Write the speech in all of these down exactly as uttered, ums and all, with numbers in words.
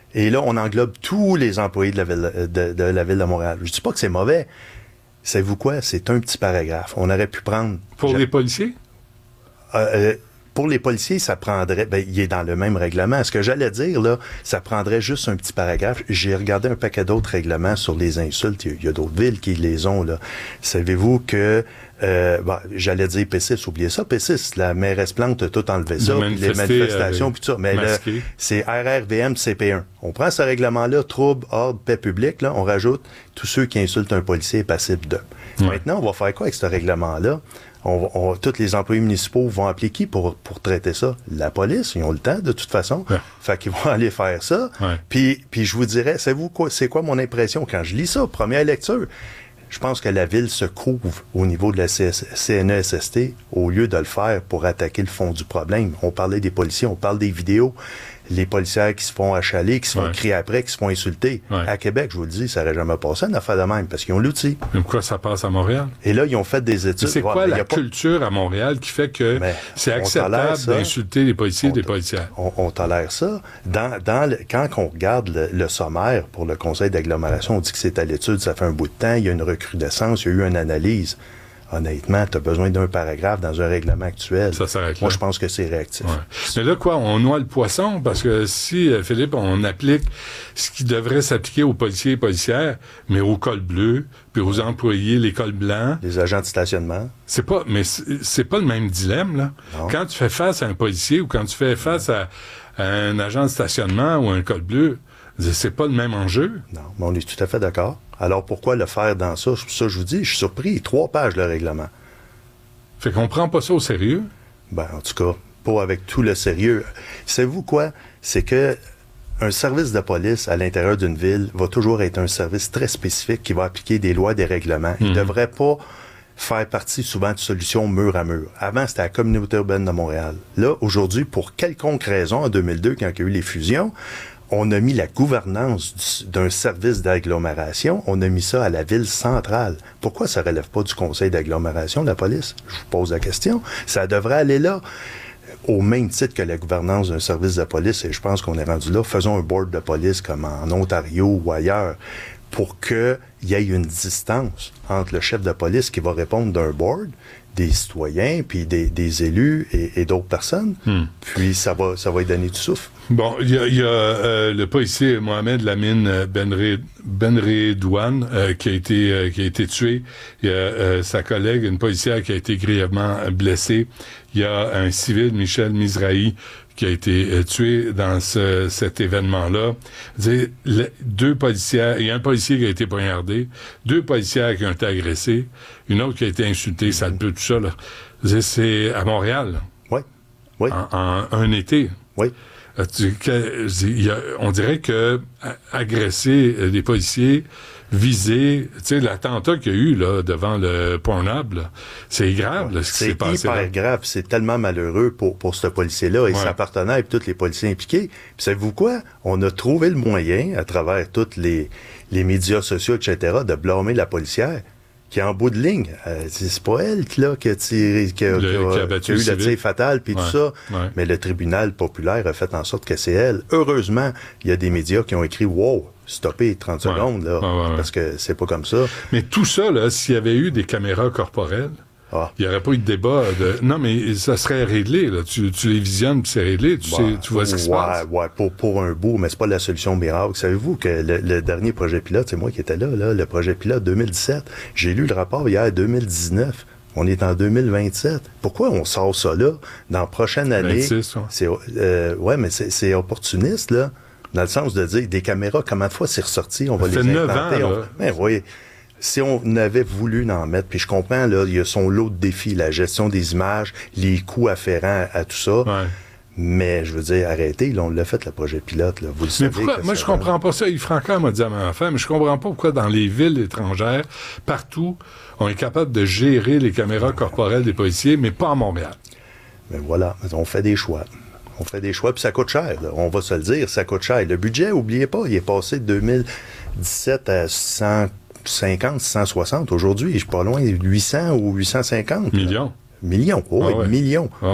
Et là, on englobe tous les employés de la ville de, de, la ville de Montréal. Je dis pas que c'est mauvais. Savez-vous quoi? C'est un petit paragraphe. On aurait pu prendre... Pour les policiers? Euh, euh, pour les policiers, ça prendrait... Ben, il est dans le même règlement. Ce que j'allais dire, là, ça prendrait juste un petit paragraphe. J'ai regardé un paquet d'autres règlements sur les insultes. Il y a, il y a d'autres villes qui les ont, là. Savez-vous que... Euh, bah, j'allais dire P six, oubliez ça, P six, la mairesse Plante a tout enlevé ça, puis les manifestations, puis tout ça. Mais là, c'est R R V M C P un. On prend ce règlement-là, trouble, ordre, paix publique, là, on rajoute tous ceux qui insultent un policier est passible de. Ouais. Maintenant, on va faire quoi avec ce règlement-là? On, on, tous les employés municipaux vont appeler qui pour, pour traiter ça? La police, ils ont le temps de toute façon. Ouais. Fait qu'ils vont aller faire ça. Ouais. Puis, puis je vous dirais, savez-vous quoi, c'est quoi mon impression quand je lis ça, première lecture? Je pense que la ville se couvre au niveau de la C N E S S T au lieu de le faire pour attaquer le fond du problème. On parlait des policiers, on parle des vidéos. Les policiers qui se font achaler, qui se font ouais. crier après, qui se font insulter. Ouais. À Québec, je vous le dis, ça n'aurait jamais passé une affaire de même, parce qu'ils ont l'outil. Mais pourquoi ça passe à Montréal? Et là, ils ont fait des études. Mais c'est quoi ouais, la culture pas... à Montréal qui fait que mais c'est acceptable d'insulter les policiers et les policières? On, on tolère ça. Dans, dans le, quand on regarde le, le sommaire pour le conseil d'agglomération, on dit que c'est à l'étude, ça fait un bout de temps, il y a une recrudescence, il y a eu une analyse. Honnêtement, tu as besoin d'un paragraphe dans un règlement actuel. Ça s'arrête là. Moi, je pense que c'est réactif. Ouais. Mais là, quoi, on noie le poisson, parce que si, Philippe, on applique ce qui devrait s'appliquer aux policiers et policières, mais aux cols bleus, puis aux employés, les cols blancs... Les agents de stationnement. C'est pas, mais c'est, c'est pas le même dilemme, là. Non. Quand tu fais face à un policier ou quand tu fais face à, à un agent de stationnement ou un col bleu, c'est pas le même enjeu. Non, mais on est tout à fait d'accord. Alors, pourquoi le faire dans ça? Ça, je vous dis, je suis surpris. Trois pages, le règlement. Fait qu'on prend pas ça au sérieux? Ben, en tout cas, pas avec tout le sérieux. Savez-vous quoi? C'est que un service de police à l'intérieur d'une ville va toujours être un service très spécifique qui va appliquer des lois, des règlements. Il ne mmh. devrait pas faire partie souvent de solutions mur à mur. Avant, c'était la communauté urbaine de Montréal. Là, aujourd'hui, pour quelconque raison, en deux mille deux, quand il y a eu les fusions, on a mis la gouvernance d'un service d'agglomération, on a mis ça à la ville centrale. Pourquoi ça ne relève pas du conseil d'agglomération de la police? Je vous pose la question. Ça devrait aller là. Au même titre que la gouvernance d'un service de police, et je pense qu'on est rendu là, faisons un board de police comme en Ontario ou ailleurs, pour qu'il y ait une distance entre le chef de police qui va répondre d'un board, des citoyens, puis des, des élus et, et d'autres personnes, hmm. puis ça va, ça va y donner du souffle. Bon, il y a, y a euh, le policier Mohamed Lamine Benredouane euh, qui a été euh, qui a été tué. Il y a euh, sa collègue, une policière qui a été grièvement blessée. Il y a un civil, Michel Mizrahi, qui a été euh, tué dans ce, cet événement-là. Dire, le, deux policières, il y a un policier qui a été poignardé, deux policières qui ont été agressées, une autre qui a été insultée, ça peut tout ça, là. Dire, c'est à Montréal. Oui. Oui. En, en un été. Oui. On dirait que agresser des policiers, viser, tu sais, l'attentat qu'il y a eu là devant le Pornhub, là, c'est grave là, ce qui s'est passé. C'est hyper grave, c'est tellement malheureux pour pour ce policier-là et ouais. sa partenaire et tous les policiers impliqués. Puis savez-vous quoi? On a trouvé le moyen, à travers tous les les médias sociaux, et cetera, de blâmer la policière. Qui est en bout de ligne. Euh, c'est pas elle là, qui a tiré, qui a, le, qui a, qui a, battu qui a eu le tir fatal, puis ouais, tout ça. Ouais. Mais le tribunal populaire a fait en sorte que c'est elle. Heureusement, il y a des médias qui ont écrit « Wow, stoppez trente ouais. secondes, là, ouais, ouais, parce que c'est pas comme ça. » Mais tout ça, là, s'il y avait eu des caméras corporelles, ah. il n'y aurait pas eu de débat de... Non, mais ça serait réglé, là. Tu, tu les visionnes, puis c'est réglé. Tu, bah, sais, tu vois ce qui se ouais, passe. Ouais, pour, pour un bout, mais c'est pas la solution miracle. Savez-vous que le, le dernier projet pilote, c'est moi qui étais là, là, le projet pilote deux mille dix-sept, j'ai lu le rapport hier, deux mille dix-neuf. On est en deux mille vingt-sept. Pourquoi on sort ça là, dans la prochaine année? vingt-six, ouais. C'est, euh, ouais, mais c'est, c'est opportuniste, là, dans le sens de dire, des caméras, comment de fois c'est ressorti, on va ça les fait implanter. neuf ans, on... Mais oui. Si on avait voulu en mettre, puis je comprends, là, il y a son lot de défis, la gestion des images, les coûts afférents à tout ça, ouais. mais je veux dire, arrêtez, là, on l'a fait, le projet pilote, là, vous le mais savez. Pourquoi, moi, je ça comprends pas ça. Yves Francaire m'a dit à ma femme, mais je comprends pas pourquoi dans les villes étrangères, partout, on est capable de gérer les caméras corporelles des policiers, mais pas à Montréal. Mais voilà, on fait des choix. On fait des choix, puis ça coûte cher, là. On va se le dire, ça coûte cher. Le budget, oubliez pas, il est passé de deux mille dix-sept à cent cinquante, cent soixante. Aujourd'hui, je suis pas loin de huit cents ou huit cent cinquante. Millions. Millions, oh, ah ouais. millions. Ah ouais.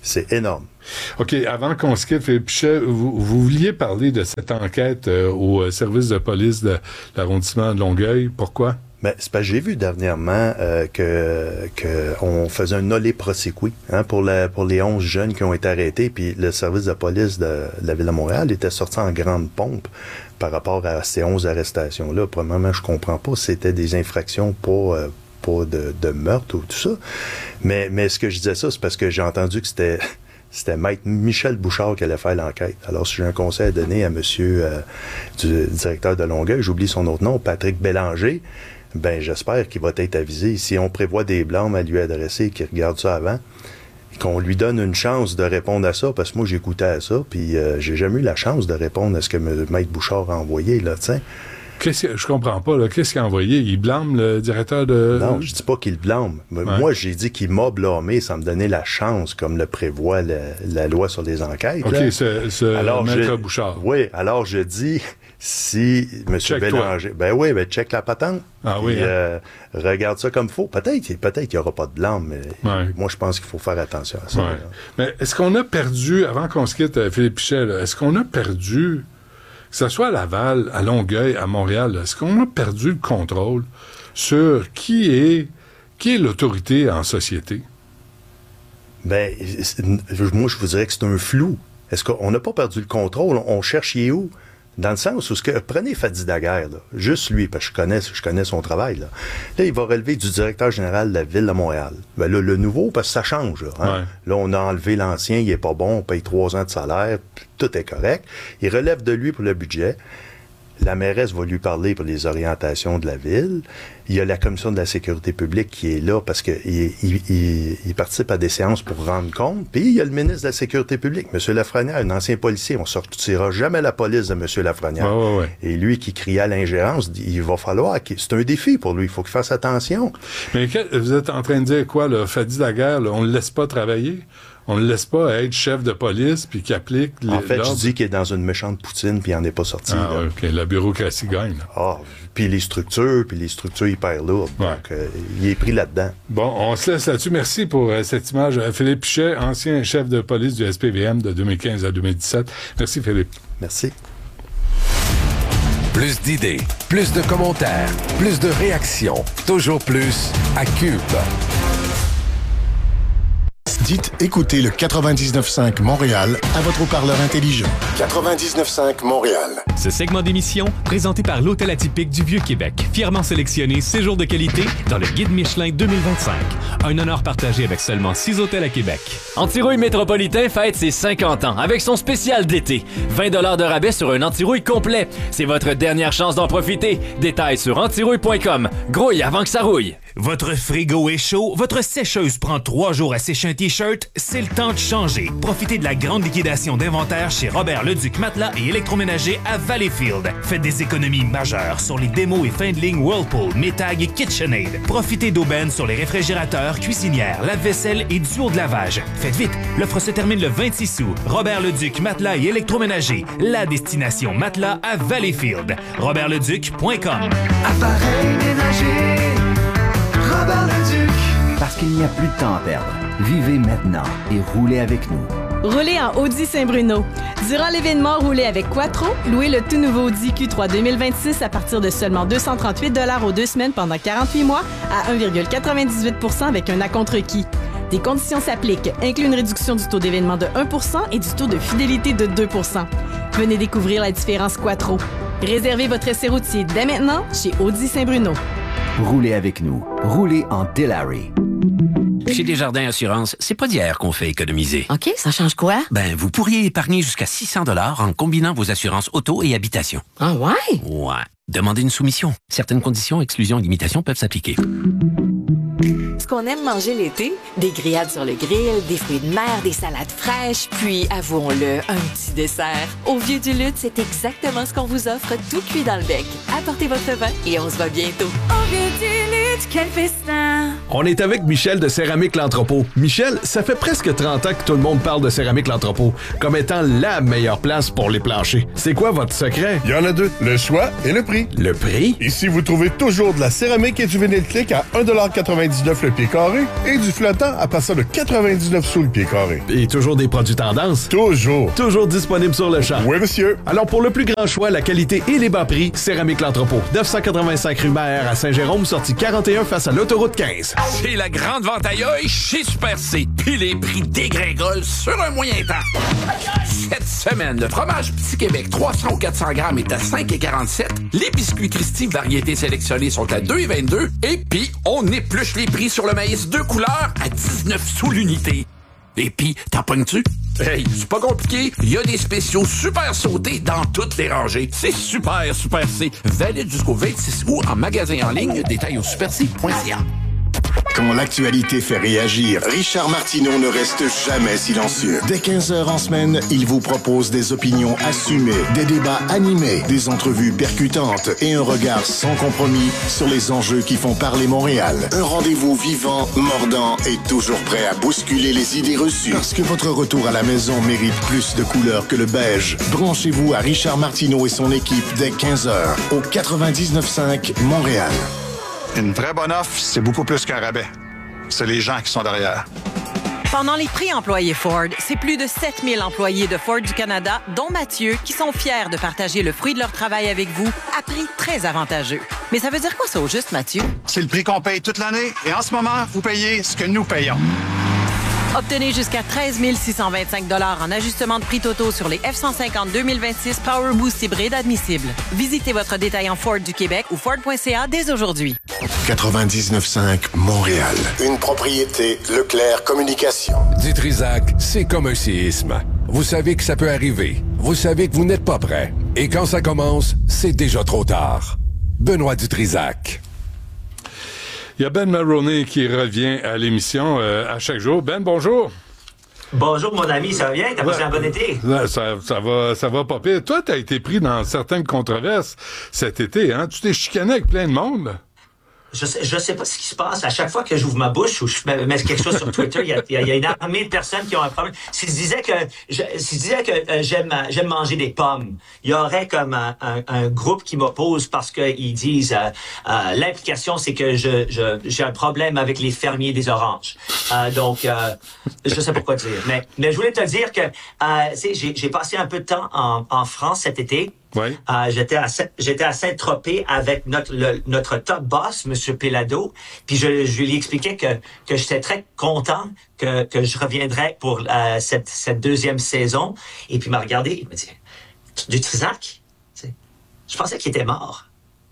C'est énorme. OK, avant qu'on se quitte, Philippe Pichet, vous, vous vouliez parler de cette enquête euh, au service de police de l'arrondissement de Longueuil. Pourquoi? Ben, c'est parce que j'ai vu dernièrement euh, que, que on faisait un olé prosequi hein, pour, la, pour les onze jeunes qui ont été arrêtés, puis le service de police de, de la Ville de Montréal était sorti en grande pompe par rapport à ces onze arrestations-là. Premièrement, je comprends pas si c'était des infractions pour... Euh, pas de, de meurtre ou tout ça. Mais, mais ce que je disais ça, c'est parce que j'ai entendu que c'était... C'était Maître Michel Bouchard qui allait faire l'enquête. Alors, si j'ai un conseil à donner à monsieur euh, du directeur de Longueuil, j'oublie son autre nom, Patrick Bélanger, ben j'espère qu'il va être avisé. Si on prévoit des blâmes à lui adresser, qu'il regarde ça avant, qu'on lui donne une chance de répondre à ça, parce que moi, j'écoutais à ça, puis euh, j'ai jamais eu la chance de répondre à ce que M. Maître Bouchard a envoyé, là, tu sais. Qu'est-ce que, je comprends pas, là. Qu'est-ce qu'il a envoyé? Il blâme le directeur de... Non, je dis pas qu'il blâme. Ouais. Moi, j'ai dit qu'il m'a blâmé sans me donner la chance, comme le prévoit la, la loi sur les enquêtes. OK, là. ce, ce alors, maître je, Bouchard. Oui, alors je dis, si M. Bélanger... Ben oui, ben check la patente. Ah puis, oui. Hein? Euh, regarde ça comme il faut. Peut-être, peut-être qu'il n'y aura pas de blâme, mais ouais. moi, je pense qu'il faut faire attention à ça. Ouais. Mais est-ce qu'on a perdu, avant qu'on se quitte, Philippe Pichet, là, est-ce qu'on a perdu... que ce soit à Laval, à Longueuil, à Montréal, est-ce qu'on a perdu le contrôle sur qui est, qui est l'autorité en société? Ben, moi, je vous dirais que c'est un flou. Est-ce qu'on n'a pas perdu le contrôle? On cherche y est où? Dans le sens où, ce que, prenez Fadi Daguerre, là, juste lui, parce que je connais, je connais son travail. Là. là, il va relever du directeur général de la Ville de Montréal. Ben là, le nouveau, parce que ça change. Là, hein? Ouais. Là, on a enlevé l'ancien, il est pas bon, on paye trois ans de salaire, tout est correct. Il relève de lui pour le budget. La mairesse va lui parler pour les orientations de la ville. Il y a la commission de la sécurité publique qui est là parce qu'il il, il, il participe à des séances pour rendre compte. Puis il y a le ministre de la Sécurité publique, M. Lafrenière, un ancien policier. On ne sortira jamais la police de M. Lafrenière. Ouais, ouais, ouais. Et lui qui criait à l'ingérence, il va falloir... C'est un défi pour lui. Il faut qu'il fasse attention. Mais vous êtes en train de dire quoi, là? Fadi Daguerre, là, on ne le laisse pas travailler? On ne le laisse pas être chef de police puis qu'il applique les En fait, l'ordre. je dis qu'il est dans une méchante poutine puis il n'en est pas sorti. Ah, là. OK. La bureaucratie gagne. Là. Ah, puis les structures, puis les structures hyper lourdes. Ouais. Donc, euh, il est pris là-dedans. Bon, on se laisse là-dessus. Merci pour euh, cette image. Philippe Pichet, ancien chef de police du S P V M de deux mille quinze à deux mille dix-sept. Merci, Philippe. Merci. Plus d'idées, plus de commentaires, plus de réactions. Toujours plus à Cube. Dites écoutez le quatre-vingt-dix-neuf cinq Montréal à votre haut-parleur intelligent. quatre-vingt-dix-neuf cinq Montréal. Ce segment d'émission, présenté par l'Hôtel Atypique du Vieux-Québec, fièrement sélectionné séjour de qualité dans le Guide Michelin deux mille vingt-cinq. Un honneur partagé avec seulement six hôtels à Québec. Antirouille Métropolitain fête ses cinquante ans avec son spécial d'été. vingt dollars de rabais sur un antirouille complet. C'est votre dernière chance d'en profiter. Détails sur antirouille point com. Grouille avant que ça rouille. Votre frigo est chaud, votre sécheuse prend trois jours à sécher un T-shirt, c'est le temps de changer. Profitez de la grande liquidation d'inventaire chez Robert Leduc Matelas et Électroménager à Valleyfield. Faites des économies majeures sur les démos et fin de ligne Whirlpool, Metag et KitchenAid. Profitez d'aubaines sur les réfrigérateurs, cuisinières, lave-vaisselle et duos de lavage. Faites vite, l'offre se termine le vingt-six août. Robert Leduc Matelas et Électroménager, la destination matelas à Valleyfield. robert leduc point com. Appareil ménager, Robert Leduc. Parce qu'il n'y a plus de temps à perdre. Vivez maintenant et roulez avec nous. Roulez en Audi Saint-Bruno. Durant l'événement Roulez avec Quattro, louez le tout nouveau Audi Q trois deux mille vingt-six à partir de seulement deux cent trente-huit dollars aux deux semaines pendant quarante-huit mois à un virgule quatre-vingt-dix-huit pour cent avec un acompte requis. Des conditions s'appliquent, inclut une réduction du taux d'événement de un pour cent et du taux de fidélité de deux pour cent. Venez découvrir la différence Quattro. Réservez votre essai routier dès maintenant chez Audi Saint-Bruno. Roulez avec nous. Roulez en Delary. Chez Desjardins Assurance, c'est pas d'hier qu'on fait économiser. OK, ça change quoi? Ben, vous pourriez épargner jusqu'à six cents dollars en combinant vos assurances auto et habitation. Ah ouais? Ouais. Demandez une soumission. Certaines conditions, exclusions et limitations peuvent s'appliquer. Ce qu'on aime manger l'été, des grillades sur le grill, des fruits de mer, des salades fraîches, puis, avouons-le, un petit dessert. Au Vieux du Lutte, c'est exactement ce qu'on vous offre, tout cuit dans le bec. Apportez votre vin et on se voit bientôt. Au Vieux du Lutte, quel festin! On est avec Michel de Céramique L'Entrepôt. Michel, ça fait presque trente ans que tout le monde parle de Céramique L'Entrepôt comme étant la meilleure place pour les planchers. C'est quoi votre secret? Il y en a deux, le choix et le prix. Le prix? Ici, vous trouvez toujours de la céramique et du vinyle click à un dollar quatre-vingt-dix quatre-vingt-dix-neuf le pied carré et du flottant à partir de quatre-vingt-dix-neuf sous le pied carré. Et toujours des produits tendance? Toujours. Toujours disponible sur le champ? Oui, monsieur. Alors, pour le plus grand choix, la qualité et les bas prix, Céramique L'Entrepôt. neuf cent quatre-vingt-cinq rue Maher à Saint-Jérôme, sortie quarante et un face à l'autoroute quinze. C'est la grande vente à l'œil chez Super C. Puis les prix dégringolent sur un moyen temps. Cette semaine, le fromage Petit Québec trois cents ou quatre cents grammes est à cinq et quarante-sept. Les biscuits Christie variétés sélectionnées sont à deux et vingt-deux. Et puis, on épluche les prix sur le maïs deux couleurs à dix-neuf sous l'unité. Et puis, t'en pognes-tu? Hey, c'est pas compliqué. Il y a des spéciaux super sautés dans toutes les rangées. C'est super, Super C. Valide jusqu'au vingt-six août en magasin en ligne. Détails au super c point c a. Quand l'actualité fait réagir, Richard Martineau ne reste jamais silencieux. Dès quinze heures en semaine, il vous propose des opinions assumées, des débats animés, des entrevues percutantes et un regard sans compromis sur les enjeux qui font parler Montréal. Un rendez-vous vivant, mordant et toujours prêt à bousculer les idées reçues. Parce que votre retour à la maison mérite plus de couleurs que le beige. Branchez-vous à Richard Martineau et son équipe dès quinze heures au quatre-vingt-dix-neuf cinq Montréal. Une vraie bonne offre, c'est beaucoup plus qu'un rabais. C'est les gens qui sont derrière. Pendant les prix employés Ford, c'est plus de sept mille employés de Ford du Canada, dont Mathieu, qui sont fiers de partager le fruit de leur travail avec vous à prix très avantageux. Mais ça veut dire quoi ça au juste, Mathieu? C'est le prix qu'on paye toute l'année et en ce moment, vous payez ce que nous payons. Obtenez jusqu'à treize mille six cent vingt-cinq dollars en ajustement de prix totaux sur les F cent cinquante deux mille vingt-six Power Boost hybride admissibles. Visitez votre détaillant Ford du Québec ou Ford point c a dès aujourd'hui. quatre-vingt-dix-neuf cinq Montréal. Une propriété Leclerc Communication. Du Trizac, c'est comme un séisme. Vous savez que ça peut arriver. Vous savez que vous n'êtes pas prêt. Et quand ça commence, c'est déjà trop tard. Benoît Dutrisac. Il y a Ben Mulroney qui revient à l'émission euh, à chaque jour. Ben, bonjour. Bonjour, mon ami, ça va bien? T'as passé un bon été? Ça, ça va, ça va pas pire. Toi, t'as été pris dans certaines controverses cet été, hein? Tu t'es chicané avec plein de monde? Je sais, je sais pas ce qui se passe. À chaque fois que j'ouvre ma bouche ou je mets quelque chose sur Twitter, il y a, il y a une armée de personnes qui ont un problème. Si je disais que, je, si je disais que euh, j'aime, j'aime manger des pommes, il y aurait comme un, un, un groupe qui m'oppose parce qu'ils disent euh, euh, l'implication, c'est que je, je, j'ai un problème avec les fermiers des oranges. Euh, donc, euh, je sais pas quoi dire. Mais, mais je voulais te dire que, euh, tu sais, j'ai, j'ai passé un peu de temps en, en France cet été. Oui. Euh, j'étais à j'étais à Saint-Tropez avec notre le, notre top boss, Monsieur Pelado, puis je, je lui expliquais que que j'étais très content que que je reviendrais pour euh, cette cette deuxième saison. Et puis il m'a regardé, il m'a dit du Trizac, je pensais qu'il était mort.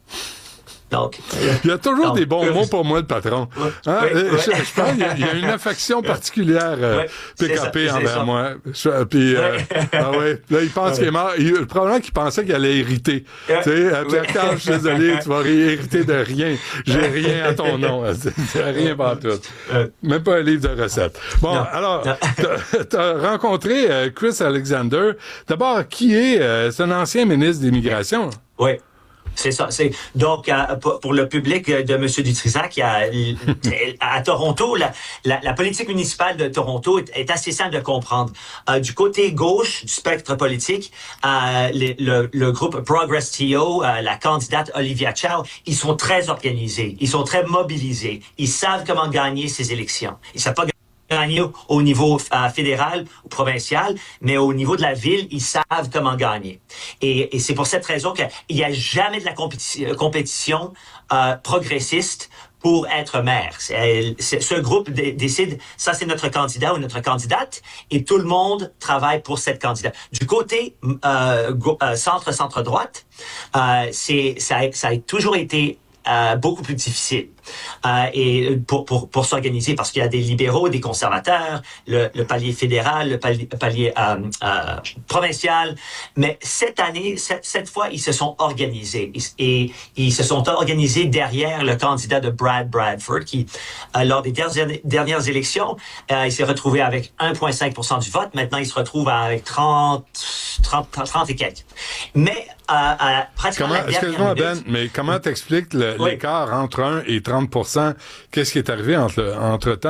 Donc, il y a toujours donc, des bons euh, mots pour moi, le patron. Ouais, hein? ouais, je, ouais. je pense qu'il y, a, il y a une affection particulière, euh, ouais, P K P ça, envers moi. Je, puis, euh, ah ouais, là, il pense ouais. qu'il est mort. Il, probablement qu'il pensait qu'il allait hériter. Ouais. Tu sais, à Claire Carl, je suis désolé, tu vas hériter de rien. J'ai rien à ton nom. C'est rien par tout. Même pas un livre de recettes. Bon, non, alors, tu as rencontré euh, Chris Alexander. D'abord, qui est? Euh, c'est un ancien ministre de l'Immigration. Oui. C'est ça. C'est donc euh, pour le public de M. Dutrisac, il y a, à Toronto, la, la, la politique municipale de Toronto est, est assez simple de comprendre. Euh, du côté gauche du spectre politique, euh, les, le, le groupe Progress T O, euh, la candidate Olivia Chow, ils sont très organisés, ils sont très mobilisés, ils savent comment gagner ces élections. Ils savent pas gagner au niveau euh, fédéral ou provincial, mais au niveau de la ville, ils savent comment gagner. Et, et c'est pour cette raison qu'il n'y a jamais de la compétition, compétition euh, progressiste pour être maire. C'est, c'est, ce groupe d- décide, ça c'est notre candidat ou notre candidate, et tout le monde travaille pour cette candidate. Du côté euh, go- euh, centre-centre-droite, euh, c'est, ça, a, ça a toujours été Euh, beaucoup plus difficile euh, et pour pour pour s'organiser parce qu'il y a des libéraux, des conservateurs, le, le palier fédéral, le palier, palier euh, euh, provincial. Mais cette année, cette, cette fois, ils se sont organisés et, et ils se sont organisés derrière le candidat de Brad Bradford qui, euh, lors des dernières dernières élections, euh, il s'est retrouvé avec un virgule cinq pour cent du vote. Maintenant, il se retrouve avec trente, trente, trente et quelques. Mais euh, euh, pratiquement comment, la dernière excuse-moi, minute, Ben, mais comment t'expliques le, oui. l'écart entre un et trente pour cent? Qu'est-ce qui est arrivé entre, entre temps?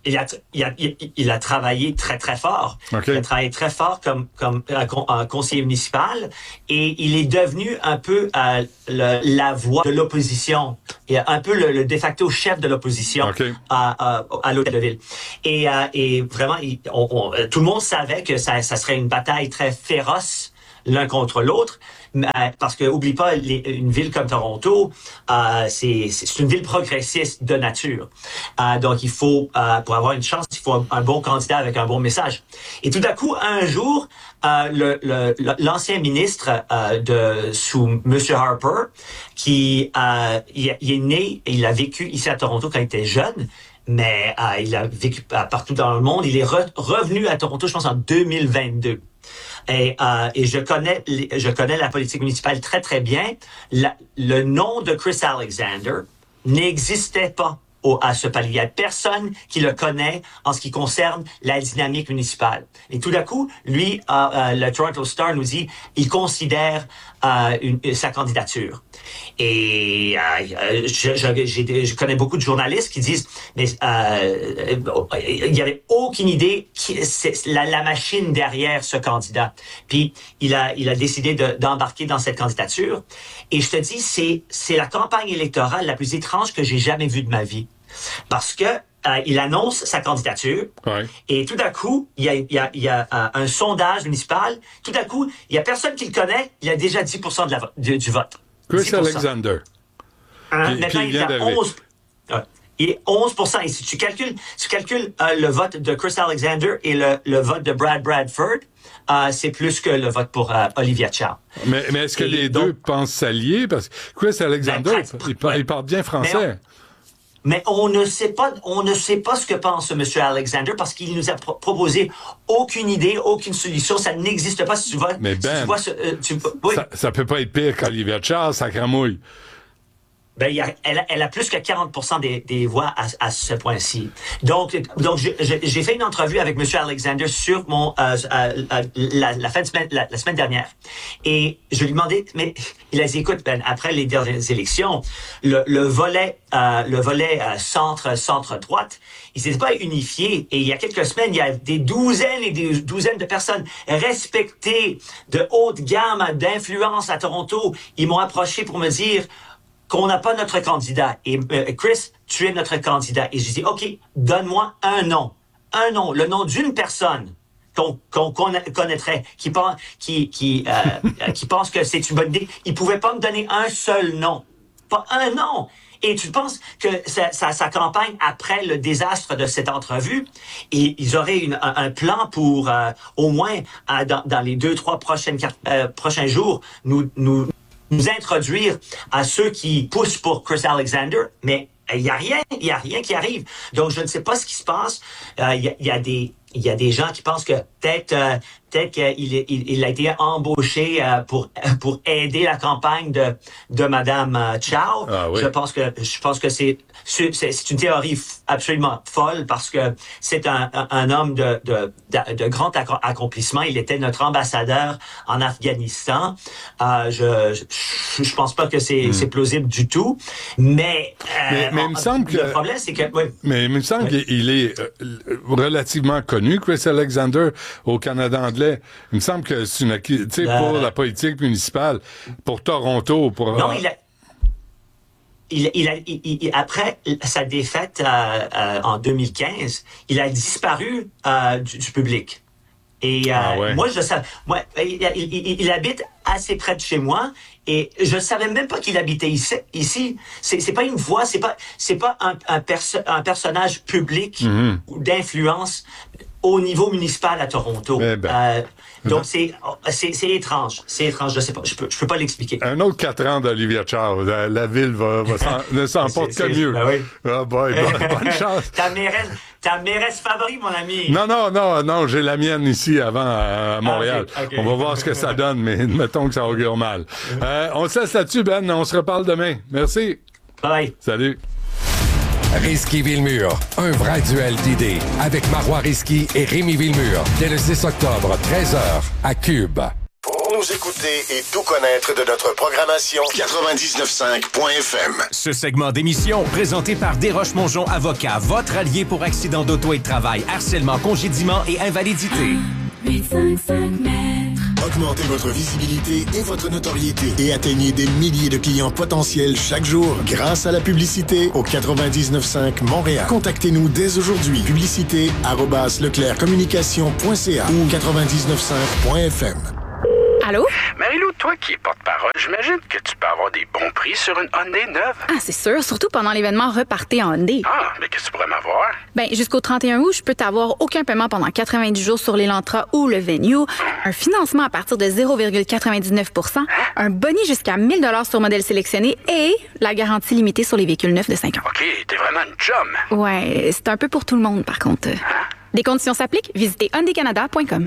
il a, il, a, il, il a travaillé très, très fort. Okay. Il a travaillé très fort comme, comme un, un conseiller municipal et il est devenu un peu euh, le, la voix de l'opposition. Il est un peu le, le de facto chef de l'opposition okay. à, à, à l'hôtel de ville. Et, euh, et vraiment, il, on, on, tout le monde savait que ça, ça serait une bataille très féroce l'un contre l'autre. Parce que, oublie pas, les, une ville comme Toronto, euh, c'est, c'est une ville progressiste de nature. Euh, donc, il faut, euh, pour avoir une chance, il faut un, un bon candidat avec un bon message. Et tout d'un coup, un jour, euh, le, le, l'ancien ministre euh, de sous M. Harper, qui euh, il, il est né et il a vécu ici à Toronto quand il était jeune, mais euh, il a vécu euh, partout dans le monde. Il est re, revenu à Toronto, je pense, en deux mille vingt-deux. Et, euh, et je connais, je connais la politique municipale très, très bien. La, le nom de Chris Alexander n'existait pas au, à ce palier. Il n'y a personne qui le connaît en ce qui concerne la dynamique municipale. Et tout d'un coup, lui, euh, euh, le Toronto Star nous dit, il considère euh, une, sa candidature. Et euh, je, je, j'ai, je connais beaucoup de journalistes qui disent, mais euh, il n'y avait aucune idée qui, c'est la, la machine derrière ce candidat. Puis il a, il a décidé de, d'embarquer dans cette candidature. Et je te dis, c'est, c'est la campagne électorale la plus étrange que j'ai jamais vue de ma vie, parce que Euh, il annonce sa candidature ouais. et tout d'un coup, il y a, il y a, il y a euh, un sondage municipal. Tout d'un coup, il y a personne qui le connaît. Il a déjà dix pour cent de la vo- du, du vote. Chris Alexander. Hein, puis, maintenant, puis il, il, est à onze, euh, il est onze pour cent. Et si tu calcules, tu calcules euh, le vote de Chris Alexander et le, le vote de Brad Bradford, euh, c'est plus que le vote pour euh, Olivia Chow. Mais, mais est-ce que et les donc, deux pensent s'allier? Parce que Chris Alexander, ben, il, il, il parle bien français. Mais on ne sait pas, on ne sait pas ce que pense M. Alexander parce qu'il nous a pro- proposé aucune idée, aucune solution. Ça n'existe pas. Si tu vois, mais ben, si tu vois ce, euh, tu, oui. ça, ça peut pas être pire qu'Olivia Chow, ça cramouille. Ben, il y a, elle, a, elle a plus que quarante pour cent des, des voix à, à ce point-ci. Donc, donc je, je, j'ai fait une entrevue avec M. Alexander sur mon euh, euh, la, la fin de semaine, la, la semaine dernière, et je lui demandais, mais il a dit, écoute, Ben, après les dernières élections, le, le volet, euh, le volet euh, centre centre droite, il s'était pas unifié. Et il y a quelques semaines, il y a des douzaines et des douzaines de personnes respectées de haute gamme d'influence à Toronto. Ils m'ont approché pour me dire qu'on n'a pas notre candidat. Et euh, Chris, tu es notre candidat. Et j'ai dit, OK, donne-moi un nom. Un nom, le nom d'une personne qu'on, qu'on connaîtrait, qui pense, qui, qui, euh, qui pense que c'est une bonne idée. Il pouvait pas me donner un seul nom. Pas un nom. Et tu penses que sa, sa, sa campagne, après le désastre de cette entrevue, et ils auraient une, un, un plan pour, euh, au moins, euh, dans, dans les deux, trois prochaines, euh, prochains jours, nous, nous, nous introduire à ceux qui poussent pour Chris Alexander, mais il n'y a rien, il n'y a rien qui arrive. Donc, je ne sais pas ce qui se passe. Il euh, y, y a des, il y a des gens qui pensent que peut-être, euh, peut-être qu'il est, il, il a été embauché euh, pour pour aider la campagne de de Madame euh, Chow. Ah, oui. Je pense que je pense que c'est c'est, c'est une théorie f- absolument folle parce que c'est un, un, un homme de, de de de grand accomplissement. Il était notre ambassadeur en Afghanistan. Euh, je, je je pense pas que c'est mm. c'est plausible du tout. Mais euh, mais, mais on, il me semble le que problème c'est que oui. mais il me semble oui. qu'il est euh, relativement connu, Chris Alexander, au Canada anglais. Il me semble que c'est une tu sais euh... pour la politique municipale, pour Toronto, pour non, il a Il, il a, il, il, après sa défaite euh, euh, en deux mille quinze, il a disparu euh, du, du public. Et euh, ah ouais. moi, je savais, moi, il, il, il habite assez près de chez moi, et je savais même pas qu'il habitait ici. Ici, c'est, c'est pas une voix, c'est pas, c'est pas un, un, perso- un personnage public mm-hmm. ou d'influence au niveau municipal à Toronto. Eh ben. euh, donc, c'est, c'est, c'est étrange. C'est étrange, je sais pas. Je peux, je peux pas l'expliquer. Un autre quatre ans d'Olivia Chow. La, la ville va, va s'en, ne s'en porte que mieux. Ben oui. Ah, boy, bonne, bonne chance. ta mairesse, ta mairesse favorite, mon ami. Non, non, non, non, j'ai la mienne ici avant à Montréal. Ah, okay, okay. On va voir ce que ça donne, mais mettons que ça augure mal. Euh, on se laisse là-dessus, Ben. On se reparle demain. Merci. Bye. Salut. Risky Villemur, un vrai duel d'idées avec Marois Risky et Rémi Villemur dès le six octobre, treize heures à Cube. Pour nous nous écouter et tout connaître de notre programmation. quatre-vingt-dix-neuf cinq point F M. Ce segment d'émission, présenté par Desroches-Mongeon Avocat, votre allié pour accident d'auto et de travail, harcèlement, congédiement et invalidité. huit cinq cinq mètres. Augmentez votre visibilité et votre notoriété et atteignez des milliers de clients potentiels chaque jour grâce à la publicité au quatre-vingt-dix-neuf cinq Montréal. Contactez-nous dès aujourd'hui. Publicité arobase leclercommunication point c a ou quatre-vingt-dix-neuf cinq point F M. Allô? Marie-Lou, toi qui es porte-parole, j'imagine que tu peux avoir des bons prix sur une Hyundai neuve. Ah, c'est sûr, surtout pendant l'événement Repartez en Hyundai. Ah, mais qu'est-ce que tu pourrais m'avoir? Ben, jusqu'au trente et un août, je peux t'avoir aucun paiement pendant quatre-vingt-dix jours sur l'Elantra ou le Venue, un financement à partir de zéro virgule quatre-vingt-dix-neuf pour cent, un boni jusqu'à mille dollars sur modèle sélectionné et la garantie limitée sur les véhicules neufs de cinq ans. OK, t'es vraiment une chum. Ouais, c'est un peu pour tout le monde, par contre. Hein? Des conditions s'appliquent, visitez hyundai canada point com.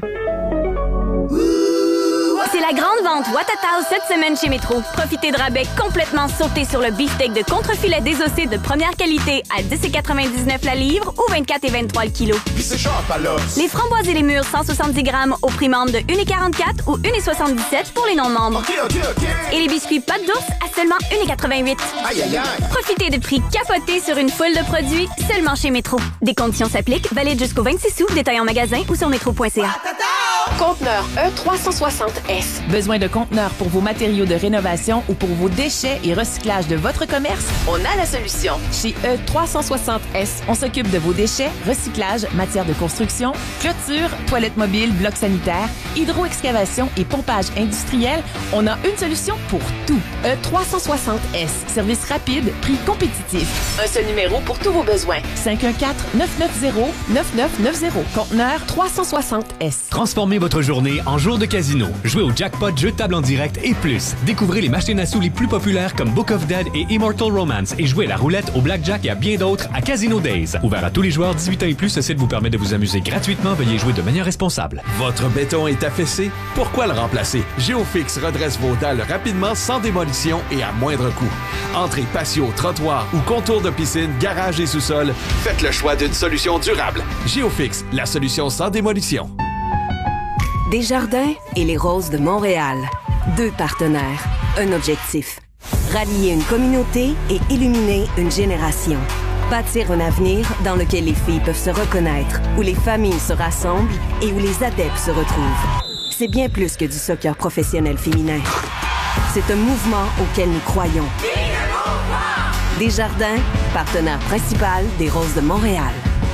C'est la grande vente Watatao cette semaine chez Métro. Profitez de rabais complètement sautés sur le beefsteak de contrefilet désossé de première qualité à dix virgule quatre-vingt-dix-neuf la livre ou vingt-quatre et vingt-trois le kilo. Les framboises et les mûres cent soixante-dix grammes au prix membre de un virgule quarante-quatre ou un virgule soixante-dix-sept pour les non-membres. Okay, okay, okay. Et les biscuits pâte d'ours à seulement un virgule quatre-vingt-huit. Aïe, aïe, aïe. Profitez de prix capotés sur une foule de produits seulement chez Métro. Des conditions s'appliquent, valide jusqu'au vingt-six août, détail en magasin ou sur métro point c a. Conteneur E trois cent soixante S. Besoin de conteneurs pour vos matériaux de rénovation ou pour vos déchets et recyclage de votre commerce? On a la solution. Chez E trois cent soixante S, on s'occupe de vos déchets, recyclage, matière de construction, clôture, toilettes mobiles, blocs sanitaires, hydro-excavation et pompage industriel. On a une solution pour tout. E trois cent soixante S. Service rapide, prix compétitif. Un seul numéro pour tous vos besoins. cinq un quatre, neuf neuf zéro, neuf neuf neuf zéro. Conteneur trois cent soixante S. Transformez votre journée en jour de casino. Jouez au jackpot, jeu de table en direct et plus. Découvrez les machines à sous les plus populaires comme Book of Dead et Immortal Romance et jouez à la roulette, au blackjack et à bien d'autres à Casino Days. Ouvert à tous les joueurs dix-huit ans et plus, ce site vous permet de vous amuser gratuitement. Veuillez jouer de manière responsable. Votre béton est affaissé? Pourquoi le remplacer? Géofix redresse vos dalles rapidement, sans démolition et à moindre coût. Entrée, patio, trottoir ou contour de piscine, garage et sous-sol, faites le choix d'une solution durable. Géofix, la solution sans démolition. Desjardins et les Roses de Montréal. Deux partenaires, un objectif. Rallier une communauté et illuminer une génération. Bâtir un avenir dans lequel les filles peuvent se reconnaître, où les familles se rassemblent et où les adeptes se retrouvent. C'est bien plus que du soccer professionnel féminin. C'est un mouvement auquel nous croyons. Desjardins, partenaire principal des Roses de Montréal.